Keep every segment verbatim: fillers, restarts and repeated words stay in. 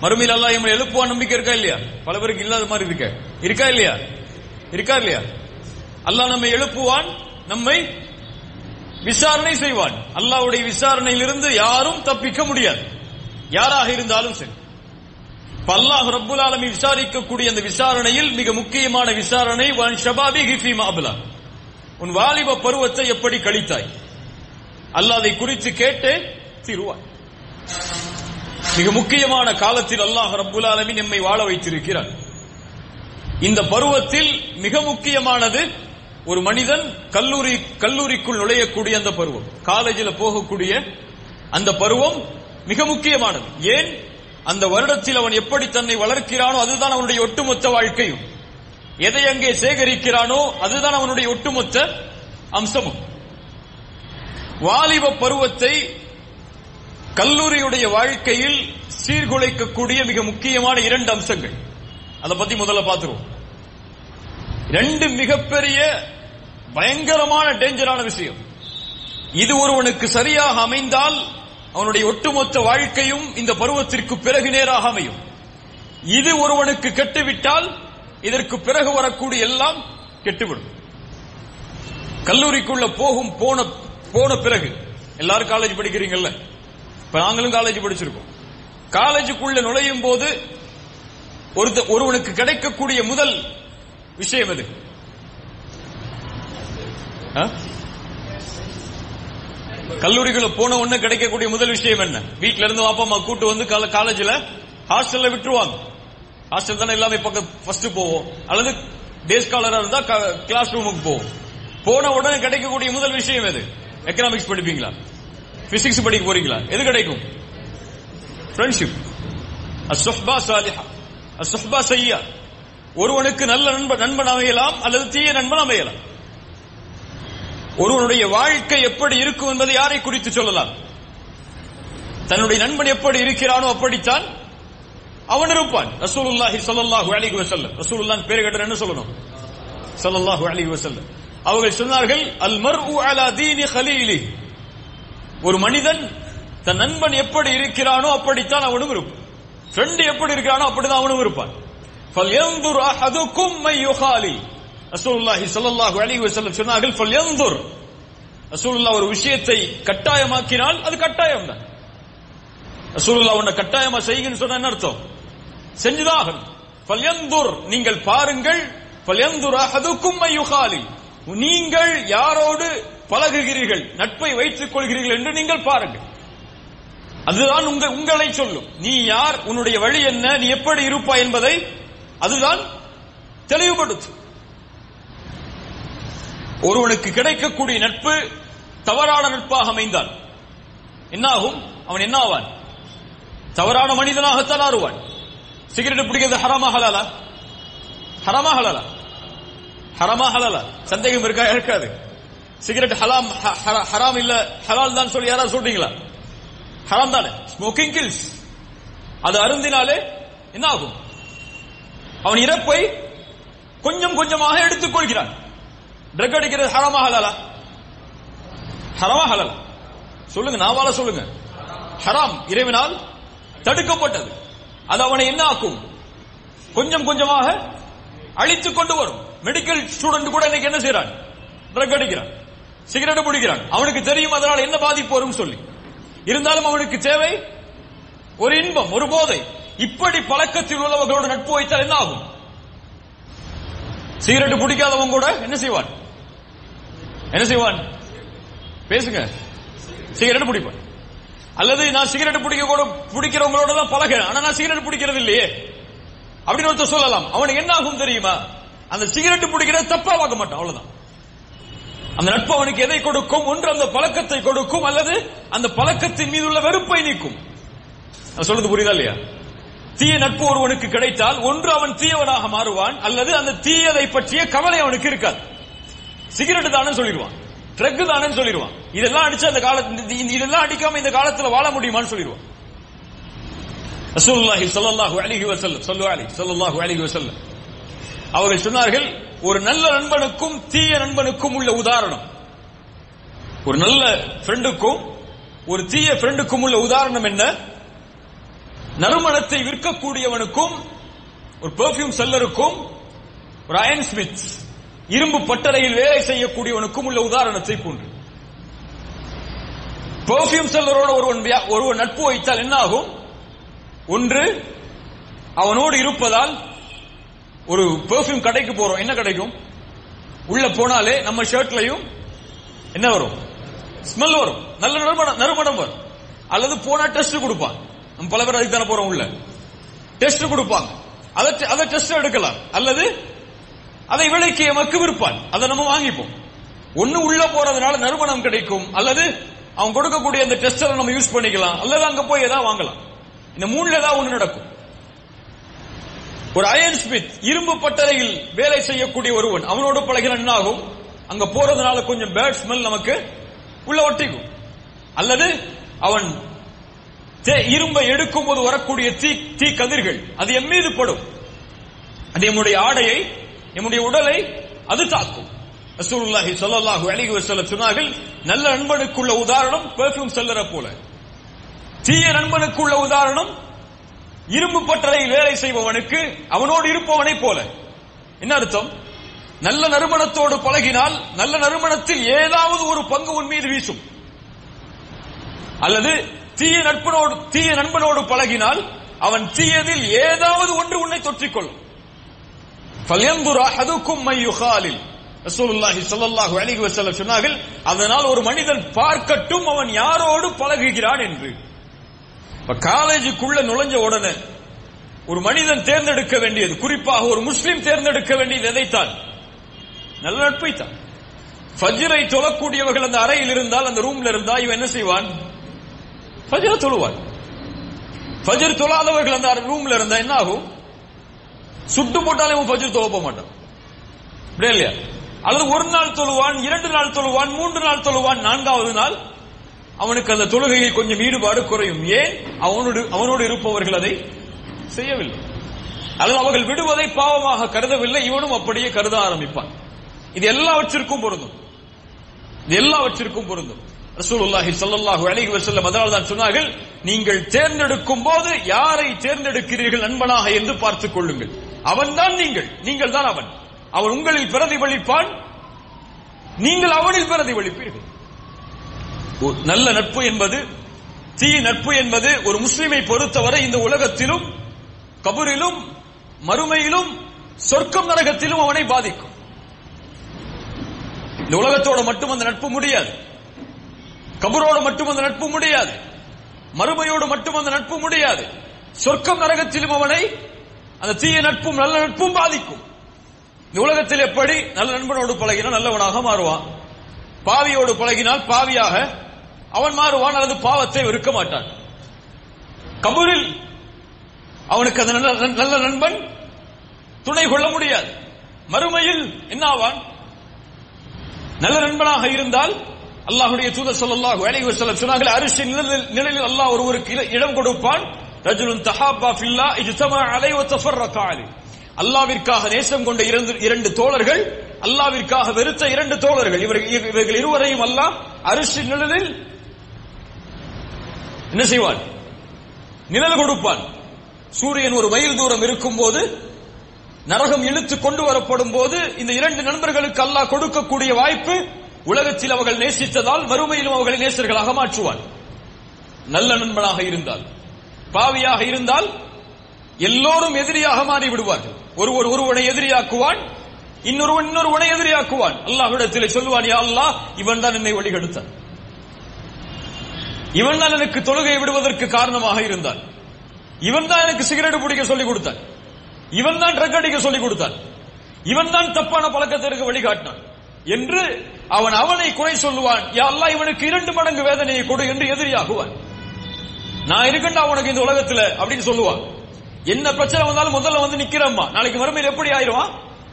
மறுமையில் அல்லாஹ் நம்மை எழுப்புவான் நம்பிக்கை இருக்கா இல்லையா? பல பேருக்கு இல்லாத மாதிரி இருக்க இருக்கா இல்லையா? இருக்கா இல்லையா? அல்லாஹ் நம்மை எழுப்புவான், நம்மை விசாரணை செய்வான். அல்லாஹ்வுடைய விசாரணையிலிருந்து யாரும் தப்பிக்க முடியாது, யாராக இருந்தாலும் சரி. அல்லாஹ் ரப்புல் ஆலமீன் விசாரிக்கக்கூடிய அந்த விசாரணையில் மிக முக்கியமான விசாரணை வன் ஷபாபிஹி ஃபீமா அப்லா, உன் வாலிப பருவத்தை எப்படி கழித்தாய், அல்லாஹ் அதை குறித்து கேட்டு தீருவான். மிக முக்கியமான காலத்தில் அல்லாஹ் ரப்புல் ஆலமீன் நம்மை வாழ வைத்திருக்கிறார். இந்த பருவத்தில் மிக முக்கியமானது ஒரு மனிதன் கல்லூரி கல்லூரிக்குள் நுழையக்கூடிய அந்த பருவம், காலேஜில் போகக்கூடிய அந்த பருவம் மிக முக்கியமானது. ஏன்? அந்த வருடத்தில் அவன் எப்படி தன்னை வளர்க்கிறானோ அதுதான் அவனுடைய ஒட்டுமொத்த வாழ்க்கையும். எதை அங்கே சேகரிக்கிறானோ அதுதான் அவனுடைய ஒட்டுமொத்த அம்சமும். வாலிப பருவத்தை கல்லூரியுடைய வாழ்க்கையில் சீர்குலைக்கக்கூடிய மிக முக்கியமான இரண்டு அம்சங்கள், அதை பத்தி முதல்ல பார்த்துருவோம். ரெண்டு மிகப்பெரிய பயங்கரமான டேஞ்சரான விஷயம். இது ஒருவனுக்கு சரியாக அமைந்தால் அவனுடைய ஒட்டுமொத்த வாழ்க்கையும் இந்த பருவத்திற்கு பிறகு நேராக அமையும். இது ஒருவனுக்கு கெட்டுவிட்டால் இதற்கு பிறகு வரக்கூடிய எல்லாம் கெட்டுவிடும். கல்லூரிக்குள்ள போகும் போன போன பிறகு எல்லாரும் காலேஜ் படிக்கிறீங்கல்ல, இப்ப நாங்களும் காலேஜ் படிச்சிருக்கோம். காலேஜுக்குள்ள நுழையும் போது ஒருவனுக்கு கிடைக்கக்கூடிய முதல் விஷயம் எது? கல்லூரிக்குள்ள போன உடனே கிடைக்கக்கூடிய முதல் விஷயம் என்ன? வீட்டுல இருந்து வாப்பா அம்மா கூட்டு வந்து காலேஜ்ல ஹாஸ்டல்ல விட்டுருவாங்க. ஹாஸ்டல் தானே எல்லாமே பக்கம் ஃபர்ஸ்ட் போவோம், அல்லது டே ஸ்காலரா இருந்தா கிளாஸ் ரூமுக்கு போவோம். போன உடனே கிடைக்கக்கூடிய முதல் விஷயம் எது? எக்கனாமிக்ஸ் படிப்பீங்களா, பிசிக்ஸ் படிக்க போறீங்களா? எது கிடைக்கும்? ஃப்ரெண்ட்ஷிப். அஸ்ஸுஹ்பா சாலிஹா, அஸ்ஸுஹ்பா சய்யா. ஒருவனுக்கு நல்ல நண்பன் நண்பன் அமையலாம் அல்லது தீய நண்பன் அமையலாம். ஒருவனுடைய வாழ்க்கை எப்படி இருக்கும் என்பதை யாரை குறித்து சொல்லலாம்? தன்னுடைய நண்பன் எப்படி இருக்கிறானோ அப்படித்தான் அவன் இருப்பான். ரசூலுல்லாஹி ஸல்லல்லாஹு அலைஹி வஸல்லம், ரசூலுல்லாஹ் பேர் கேட்ட என்ன சொல்லணும்? ஸல்லல்லாஹு அலைஹி வஸல்லம் அவர்கள் சொன்னார்கள், அல் மர்உ அலா தீனி கலீலி, ஒரு மனிதன் தன் நண்பன் எப்படி இருக்கிறானோ அப்படித்தான் அவனும் இருப்பான். ஃப்ரெண்ட் எப்படி இருக்கிறானோ அப்படிதான் அவனும் இருப்பான். ஃபல்யன்துர் அஹதுக்கும் மை யுகாலி, ரசூலுல்லாஹி ஸல்லல்லாஹு அலைஹி வஸல்லம் சொன்னார்கள், ஃபல்யன்துர். ரசூலுல்லாஹ் ஒரு விஷயத்தை கட்டாயமாக்கினால் அது கட்டாயம் தான். ரசூலுல்லாஹ் உன்னை கட்டாயமா செய்யுங்கன்னு சொன்னா என்ன அர்த்தம்? செஞ்சுதான். ஃபல்யன்துர், நீங்கள் பாருங்கள். ஃபல்யன்துர் அஹதுக்கும் மை யுகாலி, நீங்கள் யாரோடு பழகுகிறீர்கள், நட்பை வைத்துக் கொள்கிறீர்கள் என்று நீங்கள் பாருங்கள். அதுதான் உங்களை சொல்லும். நீ யார், உன்னுடைய வழி என்ன, நீ எப்படி இருப்பாய் என்பதை அதுதான் தெளிவுபடுத்தும். ஒருவனுக்கு கிடைக்கக்கூடிய நட்பு தவறான நட்பாக அமைந்தால் என்னாகும்? அவன் என்ன ஆவான்? தவறான மனிதனாகத்தான் ஆறுவான். சிகரெட் பிடிக்கிறது ஹராமா ஹலாலா? ஹராமா ஹலாலா? ஹராமா ஹலாலா? சந்தேகம் இருக்கா? இருக்காது. சிகரெட் ஹலாம் ஹராம் இல்ல ஹலால் தான் சொல்லி யாராவது சொல்றீங்களா? ஹராம் தானே. Smoking kills. அது அருந்தினாலே என்ன ஆகும்? அவன் இறப்பை கொஞ்சம் கொஞ்சமாக எடுத்துக் கொள்கிறான். ட்ரக் அடிக்கிறது ஹராமா ஹலாலா? ஹராமா ஹலாலா? சொல்லுங்க, நாவால சொல்லுங்க. ஹராம், இறைவனால் தடுக்கப்பட்டது. அது அவனை என்ன ஆக்கும்? கொஞ்சம் கொஞ்சமாக அழித்துக் கொண்டு வரும். மெடிக்கல் ஸ்டூடெண்ட் கூட இன்னைக்கு என்ன செய்யறான்? ட்ரக் அடிக்கிறான், சிகரெட் பிடிக்கிறான். அவனுக்கு தெரியும் அதனால் என்ன பாதிப்பு வரும் சொல்லி. இருந்தாலும் அவனுக்கு தேவை ஒரு இன்பம், ஒரு போதை. இப்படி பழக்கத்தில் உள்ளவர்களோடு நட்பு வைத்தால் என்ன ஆகும்? சிகரெட் பிடிக்காதவன் கூட என்ன செய்வான்? என்ன செய்வான்? பேசுங்க. சிகரெட் பிடிப்பான். அல்லது நான் சிகரெட் பிடிக்க கூட பிடிக்கிறவங்களோட தான் பழகிறேன், ஆனா நான் சிகரெட் பிடிக்கிறது இல்லையே அப்படின்னு ஒருத்தர் சொல்லலாம். அவனுக்கு என்ன ஆகும் தெரியுமா? அந்த சிகரெட் பிடிக்கிறத தப்பா பார்க்க மாட்டான், அவ்வளவுதான். அந்த நட்பு அவனுக்கு எதை கொடுக்கும்? ஒன்று அந்த பழக்கத்தை கொடுக்கும், அல்லது அந்த பழக்கத்தின் மீது உள்ள வெறுப்பை நீக்கும். நான் சொல்றது புரியுதா இல்லையா? தீய நட்பு ஒருவனுக்கு கிடைத்தால் ஒன்று அவன் தீயவனாக மாறுவான், அல்லது அந்த தீயதை பற்றிய கவலை அவனுக்கு இருக்காது. சிகரெட் தானே சொல்லிடுவான், ட்ரக் தானே சொல்லிடுவான். இதெல்லாம் அடிச்சா இந்த காலத்துல, இதெல்லாம் அடிக்காம இந்த காலத்துல வாழ முடியுமான்னு சொல்லிடுவான். ரசூலுல்லாஹி ஸல்லல்லாஹு அலைஹி வஸல்லம் ஸல்லல்லாஹு அலைஹி வஸல்லம் அவர்கள் சொன்னார்கள், ஒரு நல்ல நண்பனுக்கும் தீய நண்பனுக்கும் உள்ள உதாரணம், ஒரு நல்ல ஃப்ரெண்டுக்கும் ஒரு தீய ஃப்ரெண்டுக்கும் உள்ள உதாரணம் என்ன? நறுமணத்தை விற்கக்கூடியவனுக்கும் ஒரு பெர்ஃபியூம் செல்லருக்கும் ஒரு அயன் ஸ்மித் இரும்பு பட்டறையில் வேலை செய்யக்கூடியவனுக்கும் உள்ள உதாரணத்தை போன்று. பெர்ஃபியூம் செல்லரோட ஒருவன் ஒருவன் நட்பு வைத்தால் என்ன ஆகும்? ஒன்று, அவனோடு இருப்பதால் ஒரு பெர்ஃபியூம் கடைக்கு போறோம், என்ன கிடைக்கும்? உள்ள போனாலே நம்ம ஷர்ட்லயும் என்ன வரும்? ஸ்மெல் வரும், நல்ல நறுமணம் நறுமணம் வரும். அல்லது போனா டெஸ்ட் கொடுப்பான், நம்ம பல பேர் அதுக்கு தானே போறோம், உள்ள டெஸ்ட் கொடுப்பாங்க, அதை டெஸ்ட் எடுக்கலாம். அல்லது அதை விலைக்கு எமக்கு விற்பான், அதை நம்ம வாங்கிப்போம். ஒண்ணு உள்ள போறதுனால நறுமணம் கிடைக்கும், அல்லது அவன் கொடுக்கக்கூடிய அந்த டெஸ்டரை நம்ம யூஸ் பண்ணிக்கலாம், அல்லது அங்க போய் ஏதாவது வாங்கலாம். இந்த மூணுல ஏதாவது ஒண்ணு நடக்கும். ஒரு அயன் ஸ்மித் இரும்பு பட்டறையில் வேலை செய்யக்கூடிய ஒருவன் அவனோடு பழகின என்ன ஆகும்? அங்க போறதுனால கொஞ்சம் பேட் ஸ்மெல் நமக்கு உள்ள ஒட்டிக்கும். அல்லது அவன் இரும்பை எடுக்கும் போது வரக்கூடிய தீ தீ கதிர்கள் அது எம் மீது படும், அது நம்முடைய ஆடையை நம்முடைய உடலை அது தாக்கும். ரசூலுல்லாஹி ஸல்லல்லாஹு அலைஹி வஸல்லம் சொன்னார்கள், நல்ல நண்பனுக்குள்ள உதாரணம் பெர்ஃபியூம் செல்லரை போல, தீய நண்பனுக்குள்ள உதாரணம் இரும்பு பட்டறையில் வேலை செய்பவனுக்கு அவனோடு இருப்பவனை போல. என்ன அர்த்தம்? நல்ல நறுமணத்தோடு பழகினால் நல்ல நறுமணத்தில் ஏதாவது ஒரு பங்கு உன் மீது வீசும். அல்லது தீய நட்பனோடு தீய நண்பனோடு பழகினால் அவன் தீயதில் ஏதாவது ஒன்று உன்னை தொற்றிக்கொள்ளும். ஃபல்யன்துர் அஹதுக்கும் மை யுகாலில், ரசூலுல்லாஹி ஸல்லல்லாஹு அலைஹி வஸல்லம் சொன்னார்கள், அதனால் ஒரு மனிதன் பார்க்கட்டும் அவன் யாரோடு பழகுகிறான் என்று. இப்ப காலேஜுக்குள்ள நுழைஞ்ச உடனே ஒரு மனிதன் தேர்ந்தெடுக்க வேண்டியது, குறிப்பாக ஒரு முஸ்லிம் தேர்ந்தெடுக்க வேண்டியது எதைத்தான்? நல்ல நட்பை தான். ஃபஜ்ரை தொழக்கூடியவர்கள் அந்த அறையில் இருந்தால், அந்த ரூம்ல இருந்தா இவன் என்ன செய்வான்? ஃபஜ்ரை தொழுவான். ஃபஜ்ர் தொழாதவர்கள் அந்த ரூம்ல இருந்தா என்ன ஆகும்? சுட்டு போட்டாலே அவன் ஃபஜ்ர் தொழ போக மாட்டான், அப்படியே இல்லையா? அல்லது ஒரு நாள் தொழுவான், இரண்டு நாள் தொழுவான், மூன்று நாள் தொழுவான், நான்காவது நாள் அவனுக்கு அந்த தொழுகையில் கொஞ்சம் ஈடுபாடு குறையும். ஏன்? அவனோடு அவனோடு இருப்பவர்கள் அதை செய்யவில்லை, அல்லது அவர்கள் விடுவதை பாவமாக கருதவில்லை, இவனும் அப்படியே கருத ஆரம்பிப்பான். இது எல்லாவற்றிற்கும் பொருந்தும், இது எல்லாவற்றிற்கும் பொருந்தும். ரசூலுல்லாஹி ஸல்லல்லாஹு அலைஹி வஸல்லம் அதனால் தான் சொன்னார்கள், நீங்கள் தேர்ந்தெடுக்கும் போது யாரை தேர்ந்தெடுக்கிறீர்கள் நண்பனாக என்று பார்த்துக் கொள்ளுங்கள். அவன்தான் நீங்கள், நீங்கள் தான் அவன். அவன் உங்களில் பிரதிபலிப்பான், நீங்கள் அவனில் பிரதிபலிப்பீர்கள். நல்ல நட்பு என்பது, தீய நட்பு என்பது ஒரு முஸ்லிமை பொறுத்தவரை இந்த உலகத்திலும் கபரிலும் மறுமையிலும் சொர்க்கம் நரகத்திலும் அவனை பாதிக்கும். இந்த உலகத்தோட மட்டும் அந்த நட்பு முடியாது, கபரோடு மட்டும் அந்த நட்பு முடியாது, மறுமையோடு மட்டும் அந்த நட்பு முடியாது, சொர்க்கம் நரகத்திலும் அவனை அந்த தீய நட்பும் நல்ல நட்பும் பாதிக்கும். இந்த உலகத்தில் எப்படி நல்ல நண்பனோடு பழகினால் நல்லவனாக மாறுவான், பாவியோடு பழகினால் பாவியாக அவன் மாறுவான், அல்லது பாவத்தை வெறுக்க மாட்டான். கபூரில் அவனுக்கு அந்த நல்ல நண்பன் துணை கொள்ள முடியாது. மறுமையில் என்ன ஆவான்? நல்ல நண்பனாக இருந்தால் அல்லாஹ்வுடைய தூதர் ஸல்லல்லாஹு அலைஹி வஸல்லம் சொன்னார்கள், அரிசி நிழலில் அல்லாஹ் ஒருவருக்கு இடம் கொடுப்பான். ரஜுலுன் தஹாபா ஃபில்லாஹ் இஜ்தமா அலைஹி வ தஃபர்ரக அலைஹி, அல்லாஹ்விற்காக நேசம் கொண்ட இரண்டு தோழர்கள், அல்லாஹ்விற்காக வெறுத்த இரண்டு தோழர்கள், இவர்கள் இருவரையும் அல்லாஹ் அரிசி நிழலில் என்ன செய்வான்? நிழல் கொடுப்பான். சூரியன் ஒரு மைல் தூரம் இருக்கும் போது, நரகம் இழுத்து கொண்டு வரப்படும் போது, இந்த இரண்டு நண்பர்களுக்கு அல்லாஹ் கொடுக்கக்கூடிய வாய்ப்பு, உலகத்தில் அவர்கள் நேசித்ததால் மறுமையிலும் அவர்களை நேசர்களாக மாற்றுவான். நல்ல நண்பனாக இருந்தால். பாவியாக இருந்தால் எல்லோரும் எதிரியாக மாறி விடுவார்கள். ஒருவர் ஒருவனை எதிரியாக்குவான், இன்னொருவன் இன்னொருவனை எதிரியாக்குவான். அல்லாஹ்விடத்திலே சொல்லுவான், யா அல்லாஹ், இவன் தான் என்னை வழிகெடுத்தான், இவன் தான் எனக்கு தொழுகை விடுவதற்கு காரணமாக இருந்தான், இவன் தான் எனக்கு சிகரெட் பிடிக்க சொல்லிக் கொடுத்தான், இவன் தான் ட்ரக் அடிக்க சொல்லிக் கொடுத்தான், இவன் தான் தப்பான பழக்கத்திற்கு வழிகாட்டினான் என்று அவன் அவனை குறை சொல்லுவான். யா அல்லாஹ், இவனுக்கு இரண்டு மடங்கு வேதனையை கொடு என்று எதிரியாகுவான். நான் இருக்கண்டா உனக்கு இந்த உலகத்துல அப்படின்னு சொல்லுவான். என்ன பிரச்சனை வந்தாலும் முதல்ல வந்து நிக்கிறம்மா, நாளைக்கு மறுமையில் எப்படி ஆயிடுவான்?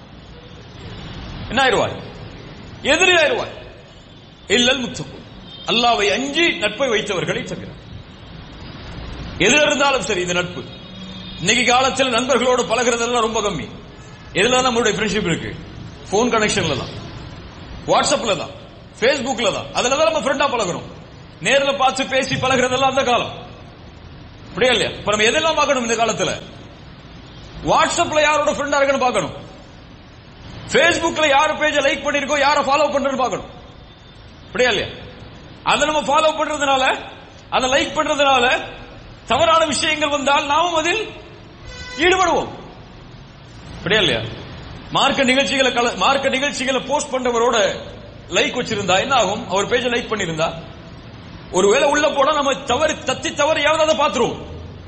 என்ன ஆயிடுவாய்? எதிரி ஆயிடுவாய். இல்லல் முத்தகு, அல்லாஹ்வை அஞ்சி நட்பை வைத்தவர்களை தவிர. எதுல இருந்தாலும் சரி இந்த நட்பு. இன்னைக்கு காலத்தில் நண்பர்களோடு பழகிறதெல்லாம் ரொம்ப கம்மி. எதுல நம்மளுடைய ஃப்ரெண்ட்ஷிப் இருக்கு? போன் கனெக்ஷன்ல தான், வாட்ஸ்அப்ல தான், பேஸ்புக்ல தான். அதுல தான் நம்ம ஃப்ரெண்டா பழகணும். நேரில் பார்த்து பேசி பழகிறதெல்லாம் அந்த காலம். அப்படியே இல்லையா? இப்ப நம்ம எதெல்லாம் பார்க்கணும் இந்த காலத்துல? வாட்ஸ்அப்ல யாரோட ஃப்ரெண்டா இருக்குன்னு பார்க்கணும், பேஸ்புக்ல யார் பேஜ லைக் பண்ணிருக்கோம், யாரை ஃபாலோ பண்றோம்னு பார்க்கணும். அப்படியே இல்லையா? அதை நம்ம ஃபாலோ பண்றதுனால, அதை லைக் பண்றதுனால தவறான விஷயங்கள் வந்தால் நாமும் அதில் ஈடுபடுவோம். அப்படியே இல்லையா? மார்க்க நிகழ்ச்சிகளை மார்க்க நிகழ்ச்சிகளை போஸ்ட் பண்றவரோட லைக் வச்சிருந்தா என்ன ஆகும்? அவர் பேஜ லைக் பண்ணிருந்தா ஒருவேளை உள்ள போனா நம்ம தவறு தத்தி தவறு எவ்வளவு பார்த்துருவோம்.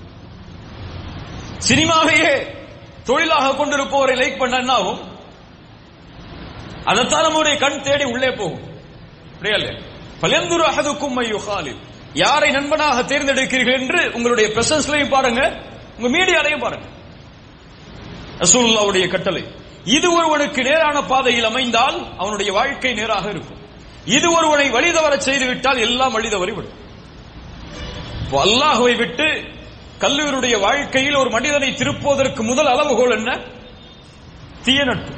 சினிமாவையே தொழிலாக கொண்டிருப்பவரை லைக் பண்ண என்ன ஆகும்? அதைத்தான் நம்முடைய கண் தேடி உள்ளே போகும். அப்படியே இல்லையா? பலந்துரு அஹதுக்கும் மையுகாலில், யாரை நண்பனாக தேர்ந்தெடுக்கிறீர்கள் என்று உங்களுடைய பிரசன்ஸ்லையும் பாருங்க, உங்க மீடியாலையும் பாருங்க. ரசூலுல்லாஹ்வுடைய கட்டளை, இது ஒருவனுக்கு நேரான பாதையில் அமைந்தால் அவனுடைய வாழ்க்கை நேராக இருக்கும், இது ஒருவனை வழிதவர செய்துவிட்டால் எல்லாம் வழிதவறிவிடும். அல்லாஹ்வை விட்டு கல்லூருடைய வாழ்க்கையில் ஒரு மனிதனை திருப்புவதற்கு முதல் அளவுகோல் என்ன? தீய நட்பு.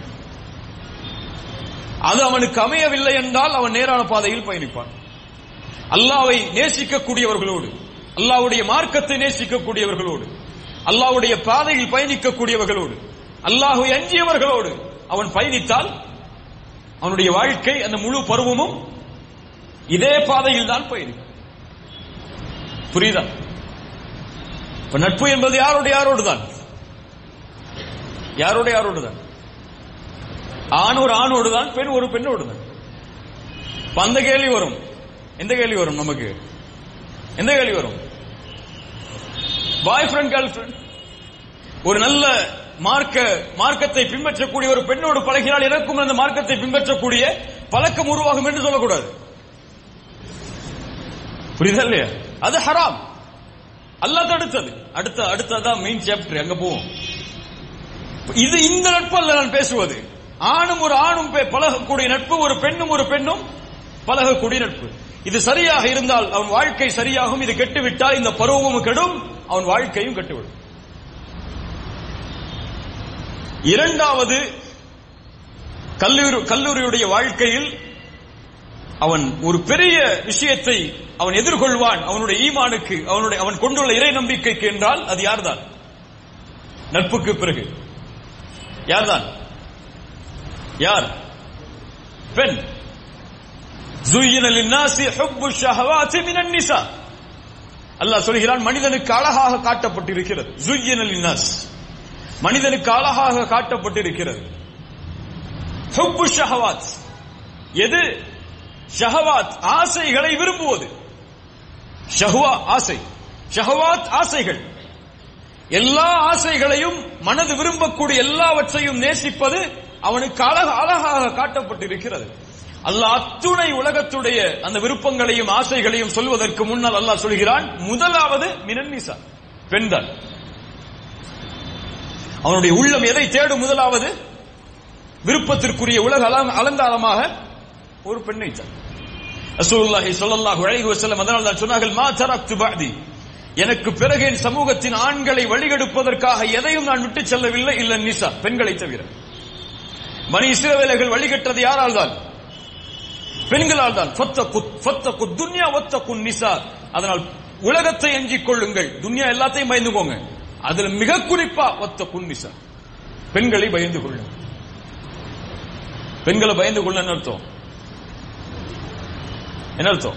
அது அவனுக்கு அமையவில்லை என்றால் அவன் நேரான பாதையில் பயணிப்பான். அல்லாஹ்வை நேசிக்கக்கூடியவர்களோடு, அல்லாஹ்வுடைய மார்க்கத்தை நேசிக்கக்கூடியவர்களோடு, அல்லாஹ்வுடைய பாதையில் பயணிக்கக்கூடியவர்களோடு, அல்லாஹ்வை அஞ்சியவர்களோடு அவன் பயணித்தால் அவனுடைய வாழ்க்கை அந்த முழு பருவமும் இதே பாதையில் தான் பயணிக்கும். புரியுதா? இப்ப நட்பு என்பது யாரோடு யாரோடு தான்? யாரோட யாரோடு தான்? ஆண் ஒரு ஆணோடு தான், பெண் ஒரு பெண்ணோடு தான். அந்த கேள்வி வரும். எந்த கேள்வி வரும் நமக்கு? எந்த கேள்வி வரும்? பாய் ஃப்ரெண்ட் கேர்ள் ஃப்ரெண்ட். ஒரு நல்ல மார்க்க மார்க்கத்தை பின்பற்றக்கூடிய ஒரு பெண்ணோடு பழகினால் எனக்கும் அந்த மார்க்கத்தை பின்பற்றக்கூடிய பழக்கம் உருவாகும் என்று சொல்லக்கூடாது. புரியுதா இல்லையா? அது ஹராம், அல்லாஹ் தடுத்தது. அடுத்த அடுத்ததான் மெயின் சாப்டர், அங்க போவோம். இது இந்த நட்பு அல்ல நான் பேசுவது. ஆணும் ஒரு ஆணும் பழகக்கூடிய நட்பு, ஒரு பெண்ணும் ஒரு பெண்ணும் பழகக்கூடிய நட்பு. இது சரியாக இருந்தால் அவன் வாழ்க்கை சரியாகும். இது கெட்டுவிட்டால் இந்த பருவமும் கெடும், அவன் வாழ்க்கையும் கெட்டுவிடும். இரண்டாவது, கல்லூரி கல்லூரியுடைய வாழ்க்கையில் அவன் ஒரு பெரிய விஷயத்தை அவன் எதிர்கொள்வான் அவனுடைய ஈமானுக்கு, அவனுடைய அவன் கொண்டுள்ள இறை நம்பிக்கைக்கு என்றால் அது யார்தான்? நட்புக்கு பிறகு யார்தான்? யார்? பெண். زُيِّنَ لِلنَّاسِ حُبُّ الشَّهَوَاتِ مِنَ النِّسَاءِ. அல்லாஹ் சொல்கிறான், மனிதனுக்கு அழகாக காட்டப்பட்டிருக்கிறது. زُيِّنَ لِلنَّاسِ, மனிதனுக்கு அழகாக காட்டப்பட்டிருக்கிறது. ஹுப்பு ஷஹவாத், எது? ஷஹவாத், ஆசைகளை விரும்புவது. ஷஹ்வா ஆசை, ஷஹவாத் ஆசைகள். எல்லா ஆசைகளையும், மனது விரும்பக்கூடிய எல்லாவற்றையும் நேசிப்பது அவனுக்கு அழக அழகாக காட்டப்பட்டிருக்கிறது. அல்லாஹ் அத்துணை உலகத்துடைய அந்த விருப்பங்களையும் ஆசைகளையும் சொல்வதற்கு முன்னால் அல்லாஹ் சொல்கிறான், முதலாவது மினன்னிசா, பெண்தான். அவனுடைய உள்ளம் எதை தேடும்? முதலாவது விருப்பத்திற்குரிய உலக அலங்காரமாக ஒரு பெண்ணை தான். ரசூலுல்லாஹி ஸல்லல்லாஹு அலைஹி வஸல்லம் அதனால் தான் சொன்னார்கள், மா தரக்து பஅதி, எனக்கு பிறகு என் சமூகத்தின் ஆண்களை வழிகெடுப்பதற்காக எதையும் நான் விட்டு செல்லவில்லை, இல்ல நிசா, பெண்களை தவிர. பனி இஸ்ரவேலர்கள் வழிகெட்டது யாரால் தான்? பெண்களால் தான். ஃபத்தகு துன்யா வத்தகு நிசா, அதனால் உலகத்தை அஞ்சிக் கொள்ளுங்கள், துன்யா எல்லாத்தையும் பயந்துக்கோங்க, அதுல மிக குறிப்பா வத்தகு நிசா, பெண்களை பயந்து கொள்ளுங்க. பெண்களை பயந்து கொள்ள என்ன அர்த்தம்? என்ன அர்த்தம்?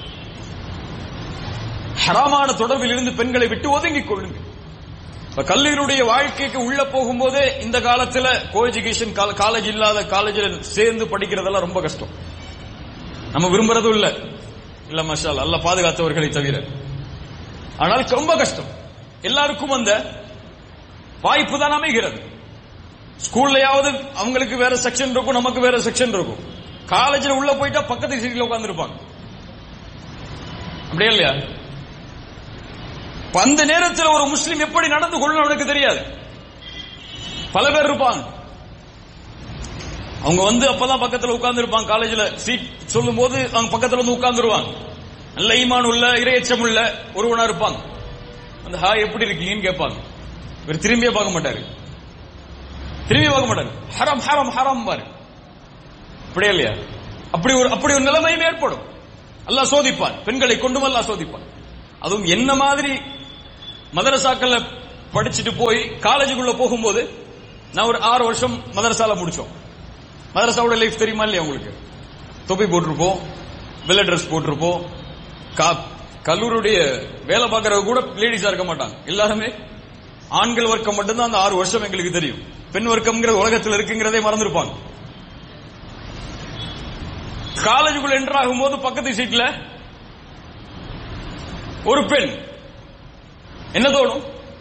ஹராமான தொடர்பில் இருந்து பெண்களை விட்டு ஒதுங்கிக் கொள்ளுங்க. கல்லூரியுடைய வாழ்க்கைக்கு உள்ள போகும்போதே இந்த காலத்துல கோ எஜுகேஷன் காலேஜ் இல்லாத காலேஜில் சேர்ந்து படிக்கிறதெல்லாம் ரொம்ப கஷ்டம். நம்ம விரும்புறதும் இல்ல, இல்ல மாஷா அல்லாஹ், அல்லாஹ் பாதுகாத்தவர்களை தவிர. ஆனால் ரொம்ப கஷ்டம். எல்லாருக்கும் அந்த வாய்ப்பு தான் அமைகிறது. ஸ்கூல்லையாவது அவங்களுக்கு வேற செக்ஷன் இருக்கும், நமக்கு வேற செக்ஷன் இருக்கும். காலேஜில் உள்ள போயிட்டா பக்கத்து சீட்ல உட்கார்ந்து இருப்பாங்க. அப்படியே இல்லையா? அந்த நேரத்தில் ஒரு முஸ்லிம் எப்படி நடந்து கொள்ளணும் அவனுக்கு தெரியாது. பல பேர் இருப்பாங்க, அவங்க வந்து அப்பதான் பக்கத்தில் உட்கார்ந்து இருப்பாங்க. காலேஜில் சீட் சொல்லும் போது அவங்க பக்கத்தில் வந்து உட்கார்ந்துருவாங்க. நல்ல ஈமான் உள்ள, இறையச்சம் உள்ள ஒருவனா இருப்பாங்க. அந்த ஹாய் எப்படி இருக்கீங்கன்னு கேட்பாங்க. இவர் திரும்பியே பார்க்க மாட்டாரு, திரும்பி பார்க்க மாட்டாரு. ஹராம் ஹராம் ஹராம் பாரு. அப்படியே இல்லையா? அப்படி ஒரு அப்படி ஒரு நிலைமையும் ஏற்படும். அல்லாஹ் சோதிப்பான், பெண்களை கொண்டும் அல்லாஹ் சோதிப்பான். அதுவும் என்ன மாதிரி மதரசாக்கள்ல படிச்சுட்டு போய் காலேஜுக்குள்ள போகும்போது நான் ஒரு ஆறு வருஷம் மதரசால முடிச்சோம். மதரசாவோட லைஃப் தெரியுமா இல்லையா உங்களுக்கு? தொப்பி போட்டிருப்போம், வெள்ளை ட்ரெஸ் போட்டிருப்போம். கல்லூரியுடைய வேலை பார்க்கறவங்க கூட லேடிஸா இருக்க மாட்டாங்க, எல்லாருமே ஆண்கள் வர்க்கம் மட்டும்தான். அந்த ஆறு வருஷம் எங்களுக்கு தெரியும். பெண் வர்க்கம்ங்கிற உலகத்தில் இருக்குங்கிறதே மறந்துருப்பாங்க. காலேஜுக்குள்ள என்டர் ஆகும் போது பக்கத்து சீட்ல ஒரு பெண், என்ன தோணும்?